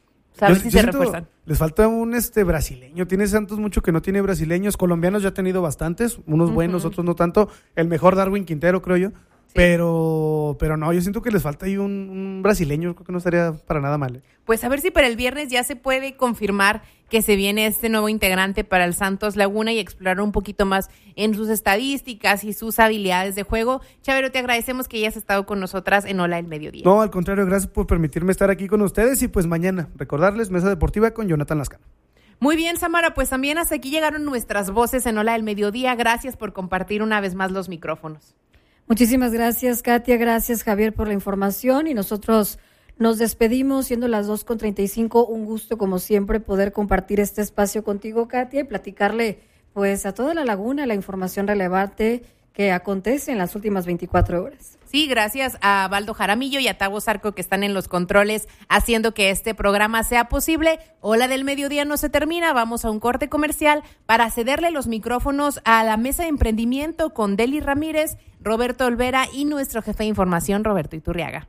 a ver si se refuerzan. Les falta un este brasileño. Tiene Santos mucho que no tiene brasileños. Colombianos ya ha tenido bastantes, unos uh-huh. buenos, otros no tanto. El mejor Darwin Quintero, creo yo. Sí. Pero pero no, yo siento que les falta ahí un, un brasileño. Creo que no estaría para nada mal. ¿eh? Pues a ver si para el viernes ya se puede confirmar que se viene este nuevo integrante para el Santos Laguna y explorar un poquito más en sus estadísticas y sus habilidades de juego. Chavero, te agradecemos que hayas estado con nosotras en Hola del Mediodía. No, al contrario, gracias por permitirme estar aquí con ustedes y pues mañana, recordarles, Mesa Deportiva con Jonathan Lascano. Muy bien, Samara, pues también hasta aquí llegaron nuestras voces en Hola del Mediodía. Gracias por compartir una vez más los micrófonos. Muchísimas gracias, Katia. Gracias, Javier, por la información. Y nosotros nos despedimos, siendo las dos con treinta y cinco. Un gusto, como siempre, poder compartir este espacio contigo, Katia, y platicarle pues a toda la laguna la información relevante que acontece en las últimas veinticuatro horas. Sí, gracias a Baldo Jaramillo y a Tavo Zarco que están en los controles haciendo que este programa sea posible. Hola del Mediodía no se termina, vamos a un corte comercial para cederle los micrófonos a la mesa de emprendimiento con Deli Ramírez, Roberto Olvera y nuestro jefe de información, Roberto Iturriaga.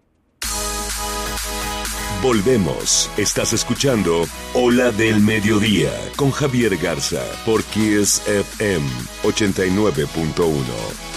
Volvemos. Estás escuchando Hola del Mediodía con Javier Garza por Kiss F M ochenta y nueve punto uno.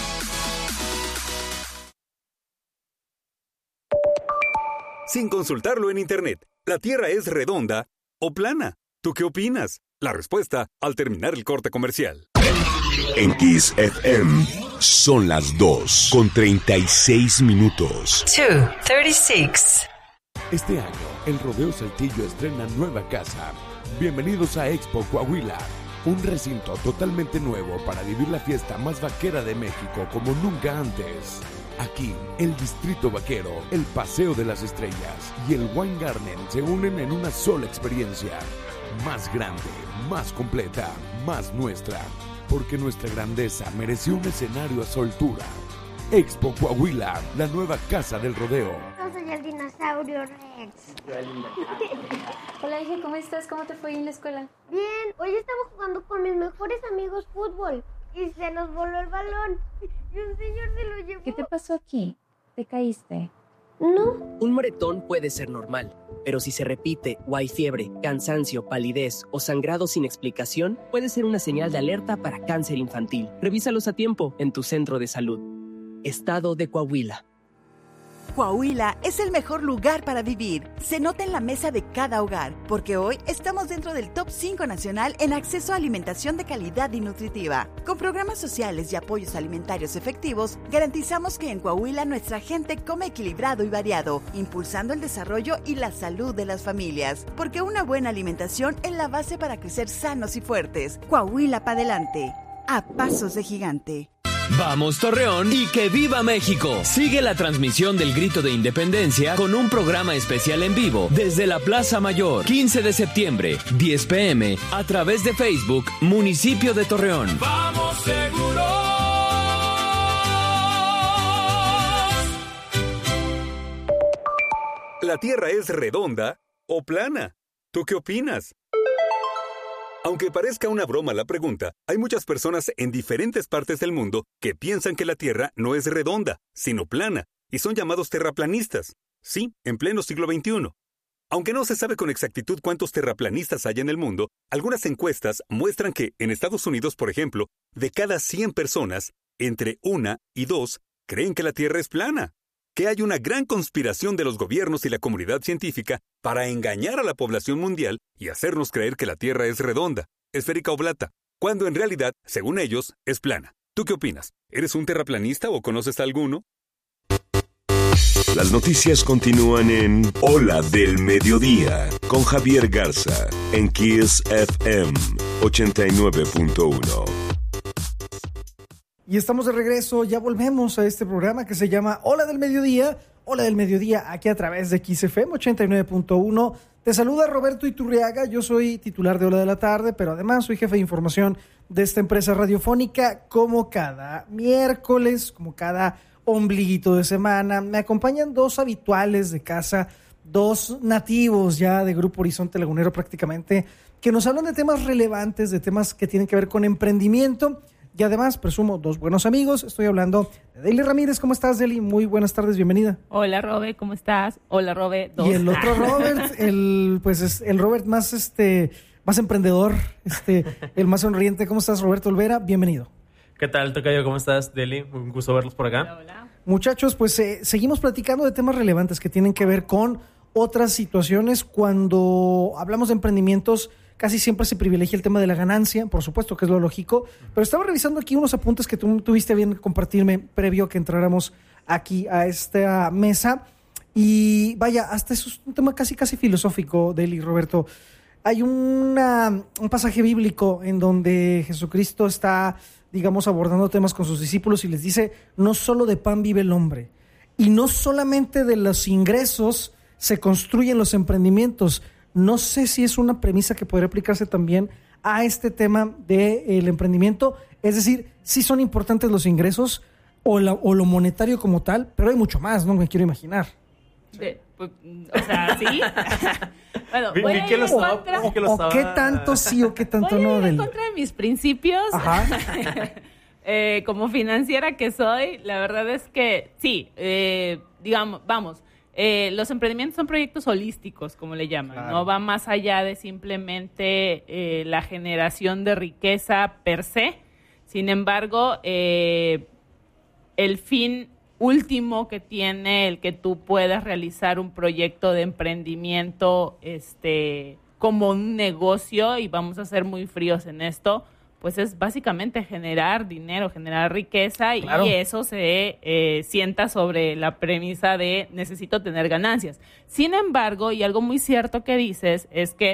Sin consultarlo en internet, ¿la Tierra es redonda o plana? ¿Tú qué opinas? La respuesta al terminar el corte comercial. En Kiss F M son las dos con treinta y seis minutos. dos, treinta y seis. Este año, el Rodeo Saltillo estrena nueva casa. Bienvenidos a Expo Coahuila. Un recinto totalmente nuevo para vivir la fiesta más vaquera de México como nunca antes. Aquí, el Distrito Vaquero, el Paseo de las Estrellas y el Wine Garden se unen en una sola experiencia. Más grande, más completa, más nuestra. Porque nuestra grandeza mereció un escenario a su altura. Expo Coahuila, la nueva casa del rodeo. Yo soy el dinosaurio Rex. Hola, hija, ¿cómo estás? ¿Cómo te fue en la escuela? Bien, hoy estaba jugando con mis mejores amigos fútbol y se nos voló el balón y un señor se lo llevó. ¿Qué te pasó aquí? ¿Te caíste? No. Un moretón puede ser normal, pero si se repite o hay fiebre, cansancio, palidez o sangrado sin explicación, puede ser una señal de alerta para cáncer infantil. Revísalos a tiempo en tu centro de salud. Estado de Coahuila. Coahuila es el mejor lugar para vivir. Se nota en la mesa de cada hogar, porque hoy estamos dentro del top cinco nacional en acceso a alimentación de calidad y nutritiva. Con programas sociales y apoyos alimentarios efectivos, garantizamos que en Coahuila nuestra gente come equilibrado y variado, impulsando el desarrollo y la salud de las familias. Porque una buena alimentación es la base para crecer sanos y fuertes. Coahuila para adelante, a pasos de gigante. Vamos Torreón y que viva México. Sigue la transmisión del Grito de Independencia con un programa especial en vivo desde la Plaza Mayor, quince de septiembre, diez pm, a través de Facebook, Municipio de Torreón. ¡Vamos seguros! ¿La Tierra es redonda o plana? ¿Tú qué opinas? Aunque parezca una broma la pregunta, hay muchas personas en diferentes partes del mundo que piensan que la Tierra no es redonda, sino plana, y son llamados terraplanistas. Sí, en pleno siglo veintiuno. Aunque no se sabe con exactitud cuántos terraplanistas hay en el mundo, algunas encuestas muestran que, en Estados Unidos, por ejemplo, de cada cien personas, entre una y dos creen que la Tierra es plana. Que hay una gran conspiración de los gobiernos y la comunidad científica para engañar a la población mundial y hacernos creer que la Tierra es redonda, esférica o plata, cuando en realidad, según ellos, es plana. ¿Tú qué opinas? ¿Eres un terraplanista o conoces a alguno? Las noticias continúan en Ola del Mediodía con Javier Garza en Kiss F M ochenta y nueve punto uno. Y estamos de regreso, ya volvemos a este programa que se llama Ola del Mediodía. Ola del Mediodía, aquí a través de Kiss F M ochenta y nueve punto uno. Te saluda Roberto Iturriaga, yo soy titular de Ola de la Tarde, pero además soy jefe de información de esta empresa radiofónica. Como cada miércoles, como cada ombliguito de semana, me acompañan dos habituales de casa, dos nativos ya de Grupo Horizonte Lagunero prácticamente, que nos hablan de temas relevantes, de temas que tienen que ver con emprendimiento. Y además, presumo, dos buenos amigos. Estoy hablando de Deli Ramírez. ¿Cómo estás, Deli? Muy buenas tardes, bienvenida. Hola, Robe, ¿cómo estás? Hola, Robe. Dos. Y el otro Robert, el pues es el Robert más este más emprendedor, este el más sonriente. ¿Cómo estás, Roberto Olvera? Bienvenido. ¿Qué tal, tocayo? ¿Cómo estás, Deli? Un gusto verlos por acá. Hola, hola. Muchachos, pues eh, seguimos platicando de temas relevantes que tienen que ver con otras situaciones. Cuando hablamos de emprendimientos, casi siempre se privilegia el tema de la ganancia, por supuesto que es lo lógico, pero estaba revisando aquí unos apuntes que tú tuviste bien compartirme previo a que entráramos aquí a esta mesa, y vaya, hasta eso es un tema casi casi filosófico, Deli, Roberto. Hay una, un pasaje bíblico en donde Jesucristo está, digamos, abordando temas con sus discípulos y les dice, no solo de pan vive el hombre, y no solamente de los ingresos se construyen los emprendimientos. No sé si es una premisa que podría aplicarse también a este tema del emprendimiento. Es decir, sí son importantes los ingresos o, la, o lo monetario como tal, pero hay mucho más, no me quiero imaginar. De, pues, o sea, sí. Bueno, vi, voy vi a que ir lo en estaba, contra. vi que lo ¿O estaba... qué tanto sí o qué tanto voy no? a ir en Del... contra de mis principios. Ajá. eh, como financiera que soy, la verdad es que sí, eh, digamos, vamos, Eh, los emprendimientos son proyectos holísticos, como le llaman, claro. No va más allá de simplemente eh, la generación de riqueza per se. Sin embargo, eh, el fin último que tiene el que tú puedas realizar un proyecto de emprendimiento este, como un negocio, y vamos a ser muy fríos en esto, pues es básicamente generar dinero, generar riqueza, claro. Y eso se eh, sienta sobre la premisa de necesito tener ganancias. Sin embargo, y algo muy cierto que dices es que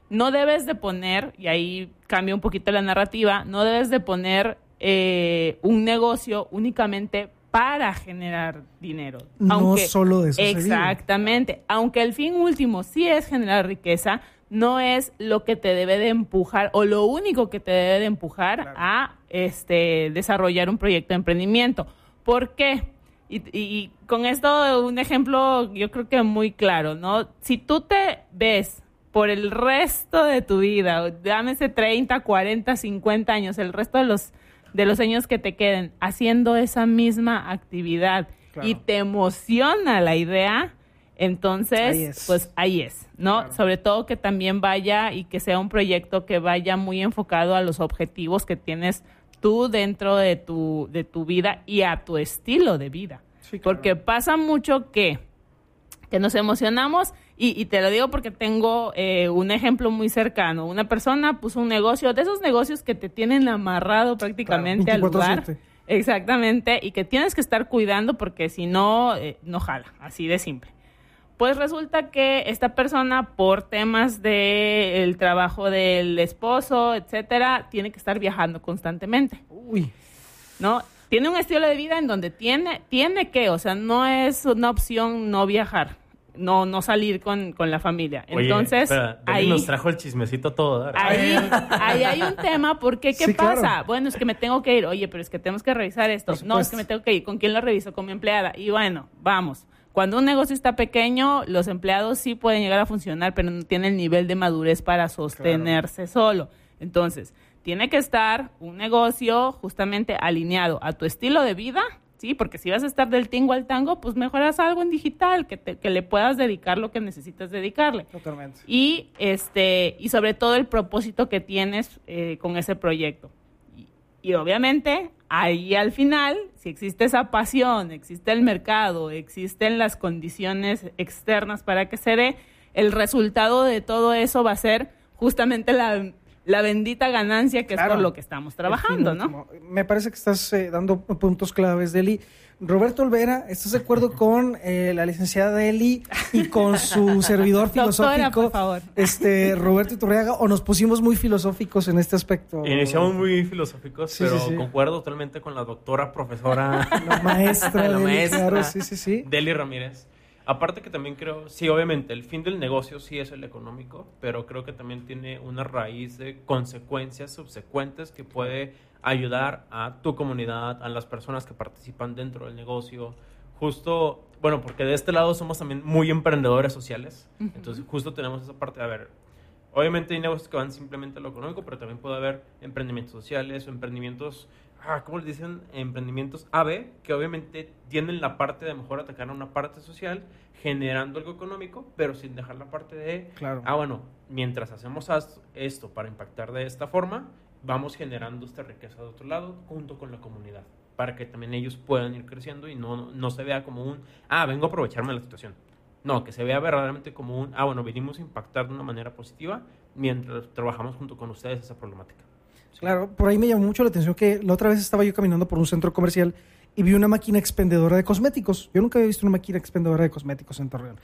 no debes de poner, y ahí cambia un poquito la narrativa, no debes de poner eh, un negocio únicamente para generar dinero. No aunque, solo de eso se vive. Exactamente. Aunque el fin último sí es generar riqueza, no es lo que te debe de empujar o lo único que te debe de empujar claro. a este, desarrollar un proyecto de emprendimiento. ¿Por qué? Y, y con esto un ejemplo yo creo que muy claro, ¿no? Si tú te ves por el resto de tu vida, llámese treinta, cuarenta, cincuenta años, el resto de los de los años que te queden haciendo esa misma actividad claro. y te emociona la idea, entonces, ahí pues ahí es, ¿no? Claro. Sobre todo que también vaya y que sea un proyecto que vaya muy enfocado a los objetivos que tienes tú dentro de tu, de tu vida y a tu estilo de vida. Sí, claro. Porque pasa mucho que, que nos emocionamos y, y te lo digo porque tengo eh, un ejemplo muy cercano. Una persona puso un negocio, de esos negocios que te tienen amarrado prácticamente claro, al lugar. Exactamente, y que tienes que estar cuidando porque si no, eh, no jala, así de simple. Pues resulta que esta persona, por temas de el trabajo del esposo, etcétera, tiene que estar viajando constantemente. Uy. ¿No? Tiene un estilo de vida en donde tiene, tiene que, o sea, no es una opción no viajar, no, no salir con, con la familia. Oye, entonces, espera, ahí nos trajo el chismecito todo. ¿verdad? Ahí, ahí hay un tema, porque ¿qué Sí, pasa? claro. Bueno, es que me tengo que ir. Oye, pero es que tenemos que revisar esto. No, es que me tengo que ir. ¿Con quién lo reviso? Con mi empleada. Y bueno, vamos. Cuando un negocio está pequeño, los empleados sí pueden llegar a funcionar, pero no tienen el nivel de madurez para sostenerse claro. solo. Entonces, tiene que estar un negocio justamente alineado a tu estilo de vida, ¿sí? Porque si vas a estar del tingo al tango, pues mejor haz algo en digital, que, te, que le puedas dedicar lo que necesitas dedicarle. Totalmente. Y, este, y sobre todo el propósito que tienes eh, con ese proyecto. Y, y obviamente, ahí al final, si existe esa pasión, existe el mercado, existen las condiciones externas para que se dé, el resultado de todo eso va a ser justamente la, la bendita ganancia que claro. es por lo que estamos trabajando, ¿no? Me parece que estás eh, dando puntos claves, Deli. Roberto Olvera, ¿estás de acuerdo con eh, la licenciada Deli y con su servidor filosófico, Doctora, por favor. este Roberto Iturriaga, o nos pusimos muy filosóficos en este aspecto? Iniciamos muy filosóficos, Sí, pero sí, sí. concuerdo totalmente con la doctora, profesora, La maestra, la Deli, maestra, claro, sí, sí, sí. Deli Ramírez. Aparte que también creo, sí, obviamente, el fin del negocio sí es el económico, pero creo que también tiene una raíz de consecuencias subsecuentes que puede ayudar a tu comunidad, a las personas que participan dentro del negocio. Justo, bueno, porque de este lado somos también muy emprendedores sociales, uh-huh. entonces justo tenemos esa parte de, a ver, obviamente hay negocios que van simplemente a lo económico, pero también puede haber emprendimientos sociales o emprendimientos, ah, ¿cómo les dicen? Emprendimientos A B, que obviamente tienen la parte de mejor atacar a una parte social, generando algo económico, pero sin dejar la parte de, claro. ah, bueno, mientras hacemos esto para impactar de esta forma, vamos generando esta riqueza de otro lado, junto con la comunidad, para que también ellos puedan ir creciendo y no, no se vea como un, ah, vengo a aprovecharme de la situación. No, que se vea verdaderamente como un, ah, bueno, venimos a impactar de una manera positiva mientras trabajamos junto con ustedes esa problemática. Sí. Claro, por ahí me llamó mucho la atención que la otra vez estaba yo caminando por un centro comercial y vi una máquina expendedora de cosméticos. Yo nunca había visto una máquina expendedora de cosméticos en Torreón.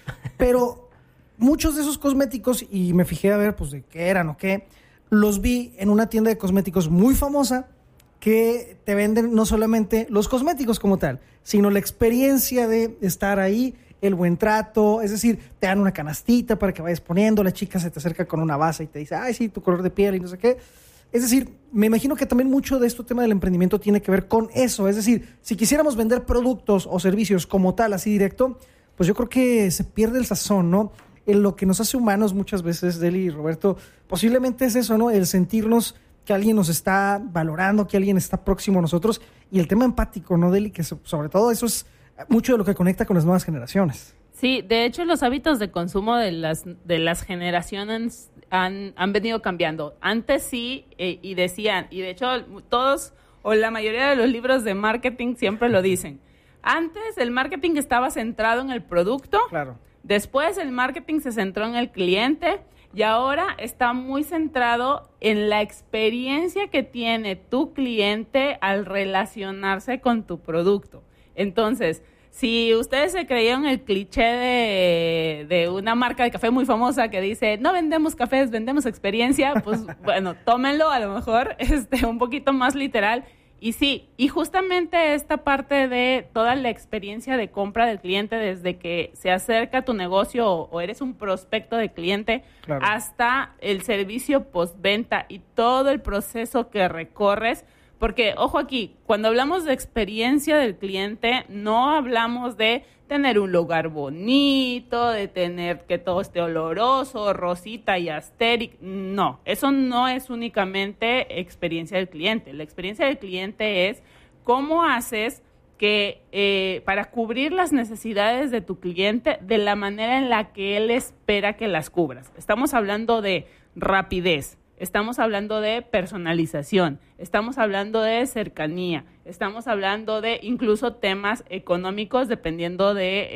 Pero muchos de esos cosméticos, y me fijé a ver pues de qué eran o qué, los vi en una tienda de cosméticos muy famosa que te venden no solamente los cosméticos como tal, sino la experiencia de estar ahí, el buen trato, es decir, te dan una canastita para que vayas poniendo, la chica se te acerca con una base y te dice, ay, sí, tu color de piel y no sé qué. Es decir, me imagino que también mucho de este tema del emprendimiento tiene que ver con eso. Es decir, si quisiéramos vender productos o servicios como tal, así directo, pues yo creo que se pierde el sazón, ¿no? En lo que nos hace humanos muchas veces, Deli y Roberto, posiblemente es eso, ¿no? El sentirnos que alguien nos está valorando, que alguien está próximo a nosotros, y el tema empático, ¿no, Deli? Que sobre todo eso es mucho de lo que conecta con las nuevas generaciones. Sí, de hecho los hábitos de consumo de las de las generaciones han, han venido cambiando. Antes sí, eh, y decían, y de hecho todos o la mayoría de los libros de marketing siempre lo dicen. Antes el marketing estaba centrado en el producto, claro. Después el marketing se centró en el cliente y ahora está muy centrado en la experiencia que tiene tu cliente al relacionarse con tu producto. Entonces, si ustedes se creyeron el cliché de, de una marca de café muy famosa que dice, no vendemos cafés, vendemos experiencia, pues bueno, tómenlo a lo mejor este, un poquito más literal. Y sí, y justamente esta parte de toda la experiencia de compra del cliente, desde que se acerca a tu negocio o, o eres un prospecto de cliente, claro, hasta el servicio postventa y todo el proceso que recorres. Porque, ojo aquí, cuando hablamos de experiencia del cliente, no hablamos de tener un lugar bonito, de tener que todo esté oloroso, rosita y asteric. No, eso no es únicamente experiencia del cliente. La experiencia del cliente es cómo haces que eh, para cubrir las necesidades de tu cliente de la manera en la que él espera que las cubras. Estamos hablando de rapidez. Estamos hablando de personalización, estamos hablando de cercanía, estamos hablando de incluso temas económicos dependiendo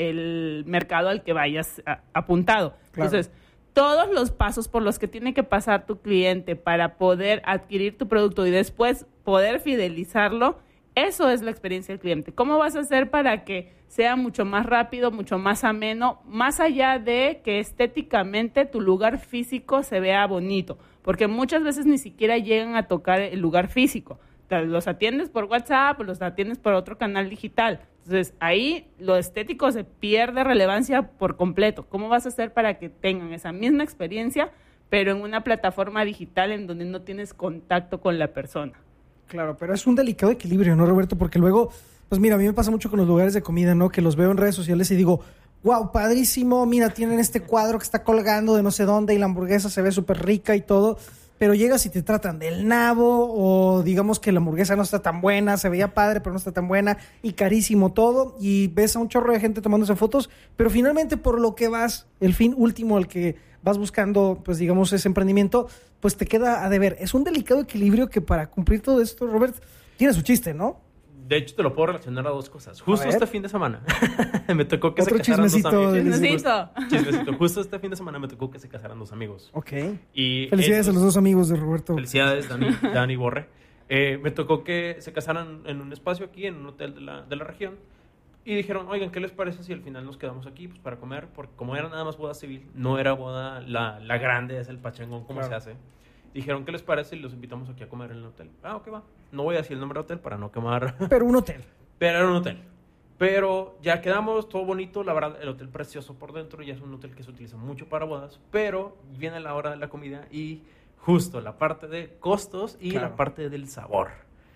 del mercado al que vayas a, apuntado. Claro. Entonces, todos los pasos por los que tiene que pasar tu cliente para poder adquirir tu producto y después poder fidelizarlo, eso es la experiencia del cliente. ¿Cómo vas a hacer para que sea mucho más rápido, mucho más ameno, más allá de que estéticamente tu lugar físico se vea bonito? Porque muchas veces ni siquiera llegan a tocar el lugar físico. Los atiendes por WhatsApp, los atiendes por otro canal digital. Entonces, ahí lo estético se pierde relevancia por completo. ¿Cómo vas a hacer para que tengan esa misma experiencia, pero en una plataforma digital en donde no tienes contacto con la persona? Claro, pero es un delicado equilibrio, ¿no, Roberto? Porque luego, pues mira, a mí me pasa mucho con los lugares de comida, ¿no? Que los veo en redes sociales y digo, wow, padrísimo, mira, tienen este cuadro que está colgando de no sé dónde y la hamburguesa se ve súper rica y todo, pero llegas y te tratan del nabo o digamos que la hamburguesa no está tan buena, se veía padre pero no está tan buena y carísimo todo y ves a un chorro de gente tomándose fotos, pero finalmente por lo que vas, el fin último al que vas buscando, pues digamos, ese emprendimiento, pues te queda a deber. Es un delicado equilibrio que para cumplir todo esto, Robert, tiene su chiste, ¿no? De hecho, te lo puedo relacionar a dos cosas. Justo este fin de semana me tocó que Otro se casaran chismecito dos amigos. Chismecito. Chismecito. Justo este fin de semana me tocó que se casaran dos amigos. Ok. Y felicidades esos, a los dos amigos de Roberto. Felicidades, Dani, Dani Borre. Eh, me tocó que se casaran en un espacio aquí, en un hotel de la, de la región. Y dijeron, oigan, ¿qué les parece si al final nos quedamos aquí pues, para comer? Porque como era nada más boda civil, no era boda la, la grande, es el pachangón como claro. se hace. Dijeron, ¿qué les parece si los invitamos aquí a comer en el hotel? Ah, ok, va. No voy a decir el nombre del hotel para no quemar. Pero un hotel. Pero era un hotel. Pero ya quedamos, todo bonito, la verdad, el hotel precioso por dentro, ya es un hotel que se utiliza mucho para bodas, pero viene la hora de la comida y justo la parte de costos y claro. la parte del sabor.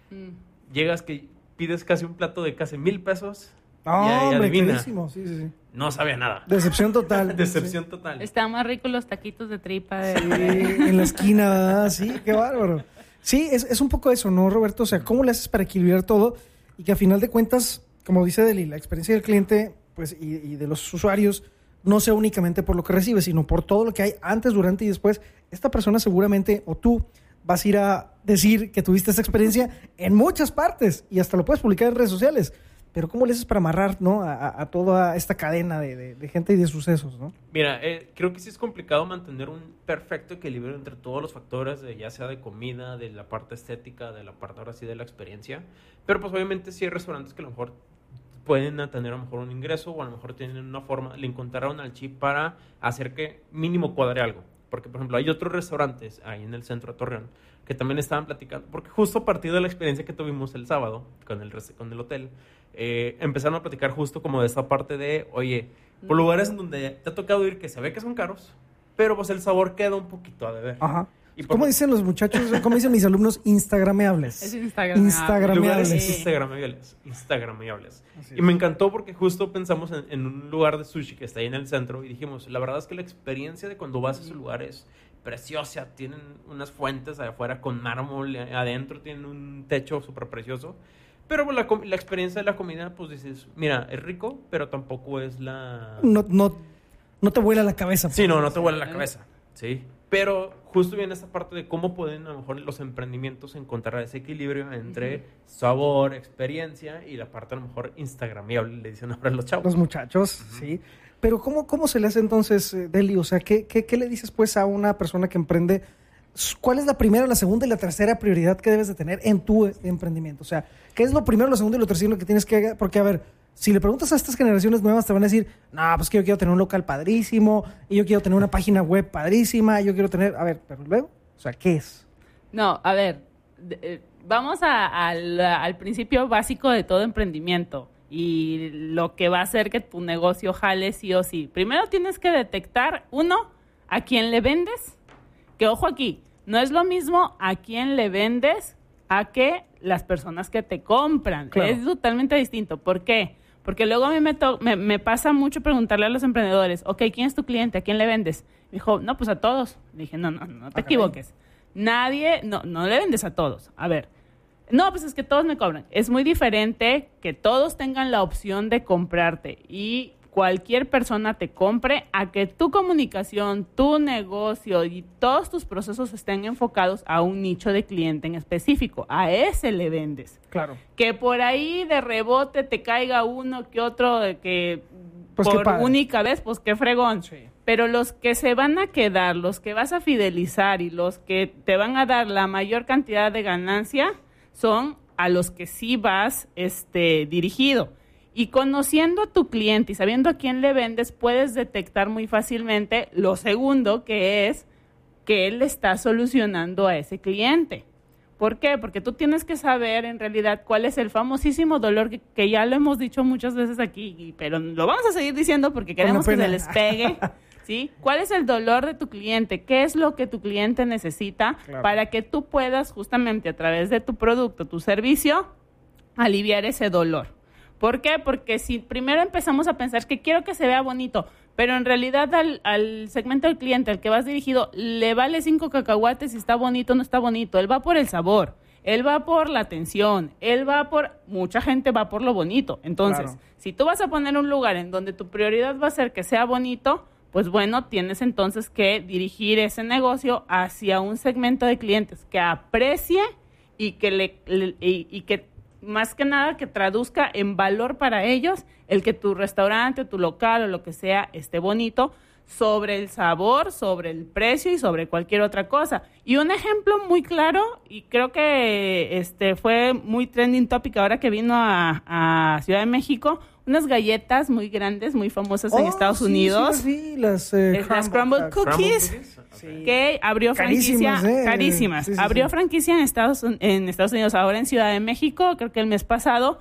Mm. Llegas que pides casi un plato de casi mil pesos oh, y, y hombre, adivina, sí, sí, sí. no sabía nada. Decepción total. Decepción sí. total. Están más ricos los taquitos de tripa. De... Sí, en la esquina, ¿verdad? Sí, qué bárbaro. Sí, es, es un poco eso, ¿no, Roberto? O sea, ¿cómo le haces para equilibrar todo? Y que a final de cuentas, como dice Deli, la experiencia del cliente pues y, y de los usuarios no sea únicamente por lo que recibe, sino por todo lo que hay antes, durante y después. Esta persona seguramente, o tú, vas a ir a decir que tuviste esa experiencia en muchas partes y hasta lo puedes publicar en redes sociales. Pero ¿cómo le haces para amarrar, ¿no? a, a toda esta cadena de, de, de gente y de sucesos, ¿no? Mira, eh, creo que sí es complicado mantener un perfecto equilibrio entre todos los factores, de, ya sea de comida, de la parte estética, de la parte ahora sí de la experiencia. Pero pues obviamente sí hay restaurantes que a lo mejor pueden tener a lo mejor un ingreso o a lo mejor tienen una forma, le encontraron al chip para hacer que mínimo cuadre algo. Porque, por ejemplo, hay otros restaurantes ahí en el centro de Torreón que también estaban platicando, porque justo a partir de la experiencia que tuvimos el sábado con el, con el hotel, eh, empezaron a platicar justo como de esta parte de, oye, por lugares en donde te ha tocado ir que se ve que son caros, pero pues el sabor queda un poquito a deber. Ajá. Y por... ¿Cómo dicen los muchachos, cómo dicen mis alumnos? Instagrameables. Es instagrameable. Instagrameables. Instagrameables. Instagrameables. Y me encantó porque justo pensamos en, en un lugar de sushi que está ahí en el centro y dijimos, la verdad es que la experiencia de cuando vas a ese lugar es preciosa. Tienen unas fuentes allá afuera con mármol, adentro tienen un techo súper precioso. Pero la, la experiencia de la comida, pues dices, mira, es rico, pero tampoco es la... No, no, no te vuela la cabeza. Sí, no, no te vuela la cabeza. Sí. Pero justo viene esta parte de cómo pueden a lo mejor los emprendimientos encontrar ese equilibrio entre uh-huh. sabor, experiencia y la parte a lo mejor instagramiable, le dicen ahora los chavos. Los muchachos, uh-huh. sí. Pero ¿cómo, cómo se le hace entonces, Deli? O sea, ¿qué, qué, ¿qué le dices pues a una persona que emprende? ¿Cuál es la primera, la segunda y la tercera prioridad que debes de tener en tu emprendimiento? O sea, ¿qué es lo primero, lo segundo y lo tercero que tienes que hacer? Porque, a ver, Si le preguntas a estas generaciones nuevas, te van a decir, no, pues que yo quiero tener un local padrísimo, y yo quiero tener una página web padrísima, y yo quiero tener... A ver, pero luego, o sea, ¿qué es? No, a ver, eh, vamos a, a, al principio básico de todo emprendimiento y lo que va a hacer que tu negocio jale sí o sí. Primero tienes que detectar, uno, a quién le vendes, que ojo aquí, no es lo mismo a quién le vendes a que las personas que te compran. Claro. Es totalmente distinto. ¿Por qué? Porque luego a mí me, to- me, me pasa mucho preguntarle a los emprendedores, ok, ¿quién es tu cliente? ¿A quién le vendes? Me dijo, no, pues a todos. Le dije, no, no, no te okay. equivoques. Nadie, no, no le vendes a todos. A ver, no, pues es que todos me cobran. Es muy diferente que todos tengan la opción de comprarte y cualquier persona te compre a que tu comunicación, tu negocio y todos tus procesos estén enfocados a un nicho de cliente en específico. A ese le vendes. Claro. Que por ahí de rebote te caiga uno que otro de que pues por única vez, pues qué fregón. Sí. Pero los que se van a quedar, los que vas a fidelizar y los que te van a dar la mayor cantidad de ganancia son a los que sí vas este, dirigido. Y conociendo a tu cliente y sabiendo a quién le vendes, puedes detectar muy fácilmente lo segundo, que es que él está solucionando a ese cliente. ¿Por qué? Porque tú tienes que saber en realidad cuál es el famosísimo dolor que, que ya lo hemos dicho muchas veces aquí, y, pero lo vamos a seguir diciendo porque queremos que se les pegue. ¿Sí? ¿Cuál es el dolor de tu cliente? ¿Qué es lo que tu cliente necesita claro. para que tú puedas justamente a través de tu producto, tu servicio, aliviar ese dolor? ¿Por qué? Porque si primero empezamos a pensar que quiero que se vea bonito, pero en realidad al, al segmento del cliente al que vas dirigido le vale cinco cacahuates si está bonito o no está bonito. Él va por el sabor, él va por la atención, él va por... Mucha gente va por lo bonito. Entonces, claro. si tú vas a poner un lugar en donde tu prioridad va a ser que sea bonito, pues bueno, tienes entonces que dirigir ese negocio hacia un segmento de clientes que aprecie y que le, le y, y que más que nada que traduzca en valor para ellos el que tu restaurante, tu local o lo que sea esté bonito, sobre el sabor, sobre el precio y sobre cualquier otra cosa. Y un ejemplo muy claro, y creo que este fue muy trending topic ahora que vino a, a Ciudad de México, unas galletas muy grandes, muy famosas oh, en Estados sí, Unidos. Sí, sí, las, eh, es, las crumble cookies, cookies okay. que abrió franquicia, carísimas, eh. carísimas. Sí, sí, abrió sí. franquicia en Estados, en Estados Unidos, ahora en Ciudad de México, creo que el mes pasado.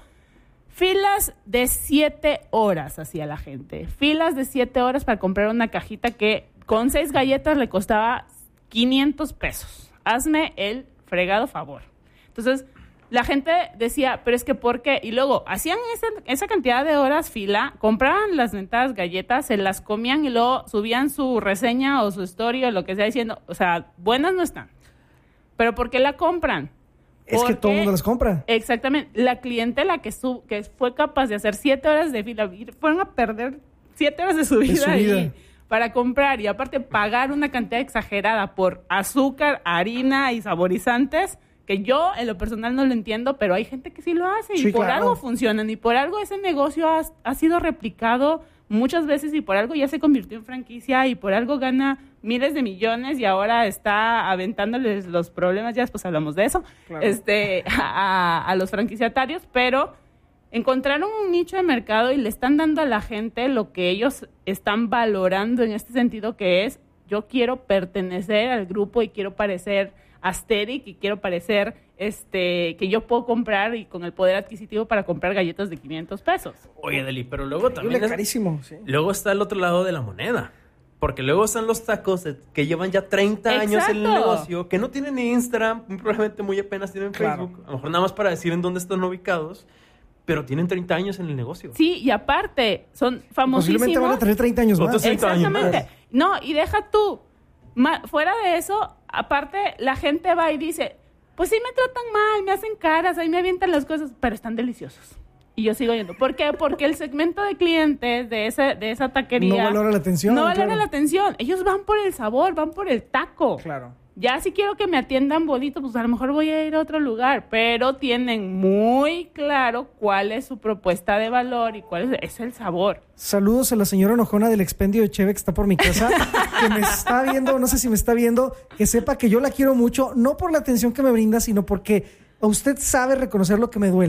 Filas de siete horas hacía la gente. Filas de siete horas para comprar una cajita que con seis galletas le costaba quinientos pesos. Hazme el fregado favor. Entonces, la gente decía, pero es que ¿por qué? Y luego hacían esa, esa cantidad de horas fila, compraban las mentadas galletas, se las comían y luego subían su reseña o su story o lo que sea diciendo, o sea, buenas no están. ¿Pero por qué la compran? Es porque, que todo el mundo las compra. Exactamente. La clientela que, su, que fue capaz de hacer siete horas de fila, fueron a perder siete horas de su vida, de su vida. Ahí para comprar y aparte pagar una cantidad exagerada por azúcar, harina y saborizantes, que yo en lo personal no lo entiendo, pero hay gente que sí lo hace y sí, por claro. algo funcionan y por algo ese negocio ha, ha sido replicado muchas veces y por algo ya se convirtió en franquicia y por algo gana miles de millones y ahora está aventándoles los problemas, ya después hablamos de eso, claro. este, a, a los franquiciatarios, pero encontraron un nicho de mercado y le están dando a la gente lo que ellos están valorando en este sentido, que es yo quiero pertenecer al grupo y quiero parecer Asterix y quiero parecer este que yo puedo comprar y con el poder adquisitivo para comprar galletas de quinientos pesos. Oye, Deli, pero luego también es carísimo, sí. Luego está el otro lado de la moneda. Porque luego están los tacos de, que llevan ya treinta Exacto. años en el negocio, que no tienen ni Instagram, probablemente muy apenas tienen Facebook, claro. a lo mejor nada más para decir en dónde están ubicados, pero tienen treinta años en el negocio. Sí, y aparte, son famosísimos. Posiblemente van a tener treinta años más. Otros treinta Exactamente. Años más. No, y deja tú, ma, fuera de eso, aparte, la gente va y dice, pues sí me tratan mal, me hacen caras, ahí me avientan las cosas, pero están deliciosos. Y yo sigo yendo. ¿Por qué? Porque el segmento de clientes de, ese, de esa taquería... No valora la atención. No valora claro. la atención. Ellos van por el sabor, van por el taco. Claro. Ya si quiero que me atiendan bonito, pues a lo mejor voy a ir a otro lugar. Pero tienen muy claro cuál es su propuesta de valor y cuál es, es el sabor. Saludos a la señora enojona del expendio de Cheve que está por mi casa, que me está viendo, no sé si me está viendo, que sepa que yo la quiero mucho, no por la atención que me brinda, sino porque usted sabe reconocer lo que me duele.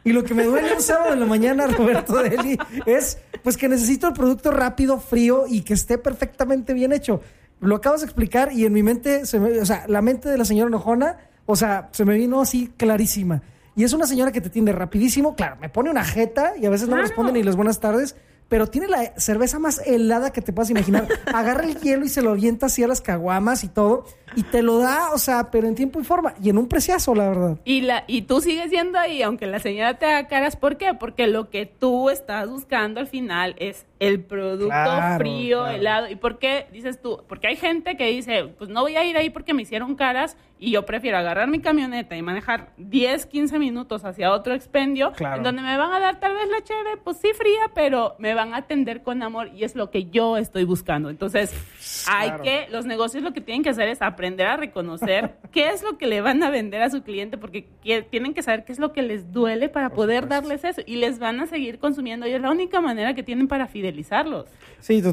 Y lo que me duele un sábado en la mañana, Roberto Deli, es pues que necesito el producto rápido, frío y que esté perfectamente bien hecho. Lo acabas de explicar y en mi mente, se me, o sea, la mente de la señora enojona, o sea, se me vino así clarísima. Y es una señora que te atiende rapidísimo, claro, me pone una jeta y a veces no Claro. responde ni las buenas tardes, pero tiene la cerveza más helada que te puedas imaginar. Agarra el hielo y se lo avienta así a las caguamas y todo, y te lo da, o sea, pero en tiempo y forma, y en un preciazo, la verdad. Y la y tú sigues yendo ahí, aunque la señora te haga caras. ¿Por qué? Porque lo que tú estás buscando al final es el producto Claro, frío, claro. helado. ¿Y por qué dices tú? Porque hay gente que dice, pues no voy a ir ahí porque me hicieron caras y yo prefiero agarrar mi camioneta y manejar diez, quince minutos hacia otro expendio, Claro. en donde me van a dar tal vez la cheve, pues sí fría, pero me van a atender con amor y es lo que yo estoy buscando. Entonces, hay Claro. que, los negocios lo que tienen que hacer es aprender a reconocer qué es lo que le van a vender a su cliente, porque qui- tienen que saber qué es lo que les duele para poder darles eso y les van a seguir consumiendo y es la única manera que tienen para fidelizarlos. Sí,